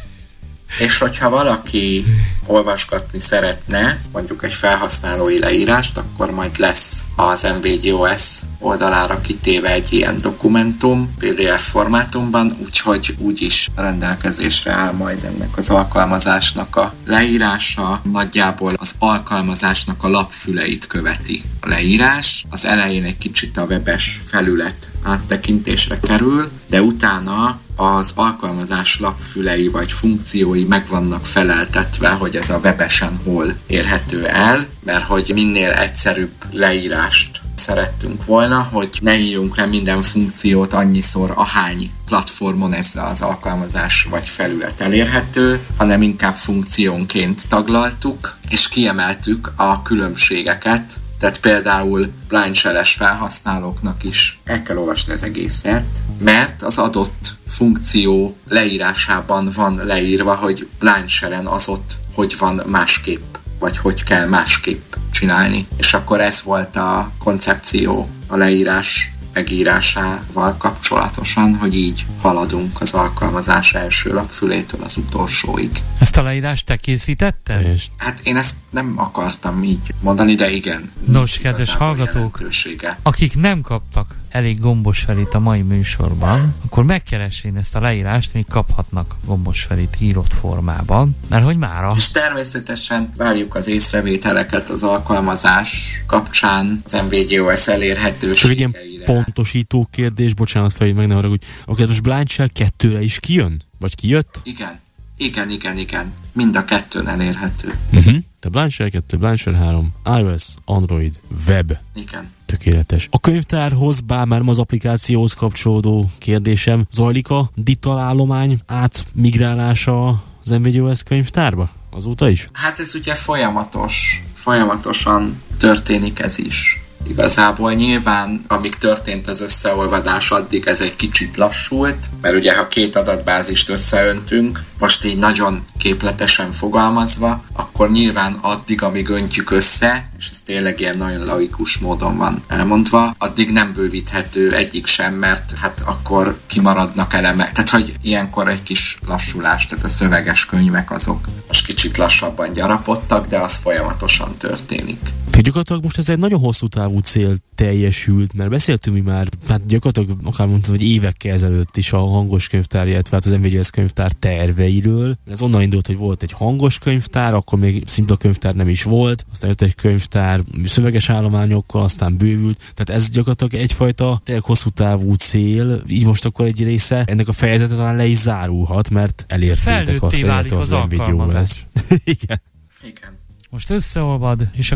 Speaker 4: És hogyha valaki olvasgatni szeretne, mondjuk egy felhasználói leírást, akkor majd lesz az em vé gé o es oldalára kitéve egy ilyen dokumentum pé dé ef formátumban, úgyhogy úgyis rendelkezésre áll majd ennek az alkalmazásnak a leírása. Nagyjából az alkalmazásnak a lapfüleit követi a leírás. Az elején egy kicsit a webes felület áttekintésre kerül, de utána az alkalmazás lapfülei vagy funkciói meg vannak feleltetve, hogy ez a webesen hol érhető el, mert hogy minél egyszerűbb leírást szerettünk volna, hogy ne írjunk le minden funkciót annyiszor, ahány platformon ez az alkalmazás vagy felület elérhető, hanem inkább funkciónként taglaltuk, és kiemeltük a különbségeket. Tehát például Blindshell-es felhasználóknak is el kell olvasni az egészet, mert az adott funkció leírásában van leírva, hogy Blindshell-en az ott hogy van másképp, vagy hogy kell másképp csinálni. És akkor ez volt a koncepció a leírás megírásával kapcsolatosan, hogy így haladunk az alkalmazás első lapfülétől az utolsóig.
Speaker 2: Ezt a leírást te készítetted?
Speaker 4: Hát én ezt nem akartam így mondani, de igen.
Speaker 2: Nos, kedves hallgatók, akik nem kaptak elég gombosfelit a mai műsorban, akkor megkeresvén ezt a leírást, még kaphatnak gombosfelit írott formában, mert hogy mára.
Speaker 4: És természetesen várjuk az észrevételeket az alkalmazás kapcsán, az em vé gé o es elérhetőségeire.
Speaker 1: Csak egy ilyen pontosító kérdés, bocsánat Feri, meg ne haragudj, a kedves Blindshell kettőre is kijön? Vagy kijött?
Speaker 4: Igen. Igen, igen, igen. Mind a kettőn elérhető.
Speaker 1: Uh-huh. De Blindshell kettő, Blindshell három, iOS, Android, web.
Speaker 4: Igen.
Speaker 1: Tökéletes. A könyvtárhoz, bár már az applikációhoz kapcsolódó kérdésem, zajlik a digital állomány átmigrálása az em vé gé o es könyvtárba? Azóta is?
Speaker 4: Hát ez ugye folyamatos, folyamatosan történik ez is. Igazából nyilván, amíg történt az összeolvadás, addig ez egy kicsit lassult, mert ugye ha két adatbázist összeöntünk, most így nagyon képletesen fogalmazva, akkor nyilván addig, amíg öntjük össze, és ez tényleg ilyen nagyon laikus módon van elmondva, addig nem bővíthető egyik sem, mert hát akkor kimaradnak elemek. Tehát, hogy ilyenkor egy kis lassulás, tehát a szöveges könyvek azok most kicsit lassabban gyarapodtak, de az folyamatosan történik.
Speaker 1: Gyakorlatilag most ez egy nagyon hosszú távú cél teljesült, mert beszéltünk mi már, hát gyakorlatilag akár mondtam, hogy évekkel ezelőtt is a hangos könyvtár, illetve az em vé gé o es könyvtár terveiről. Ez onnan indult, hogy volt egy hangos könyvtár, akkor még szimpla könyvtár nem is volt, aztán jött egy könyvtár szöveges állományokkal, aztán bővült. Tehát ez gyakorlatilag egyfajta tényleg hosszú távú cél, így most akkor egy része ennek a fejezete talán le is zárulhat, mert elértétek azt,
Speaker 2: hogy az
Speaker 1: em vé gé o es. Igen.
Speaker 4: Igen.
Speaker 2: Most összeolvad, és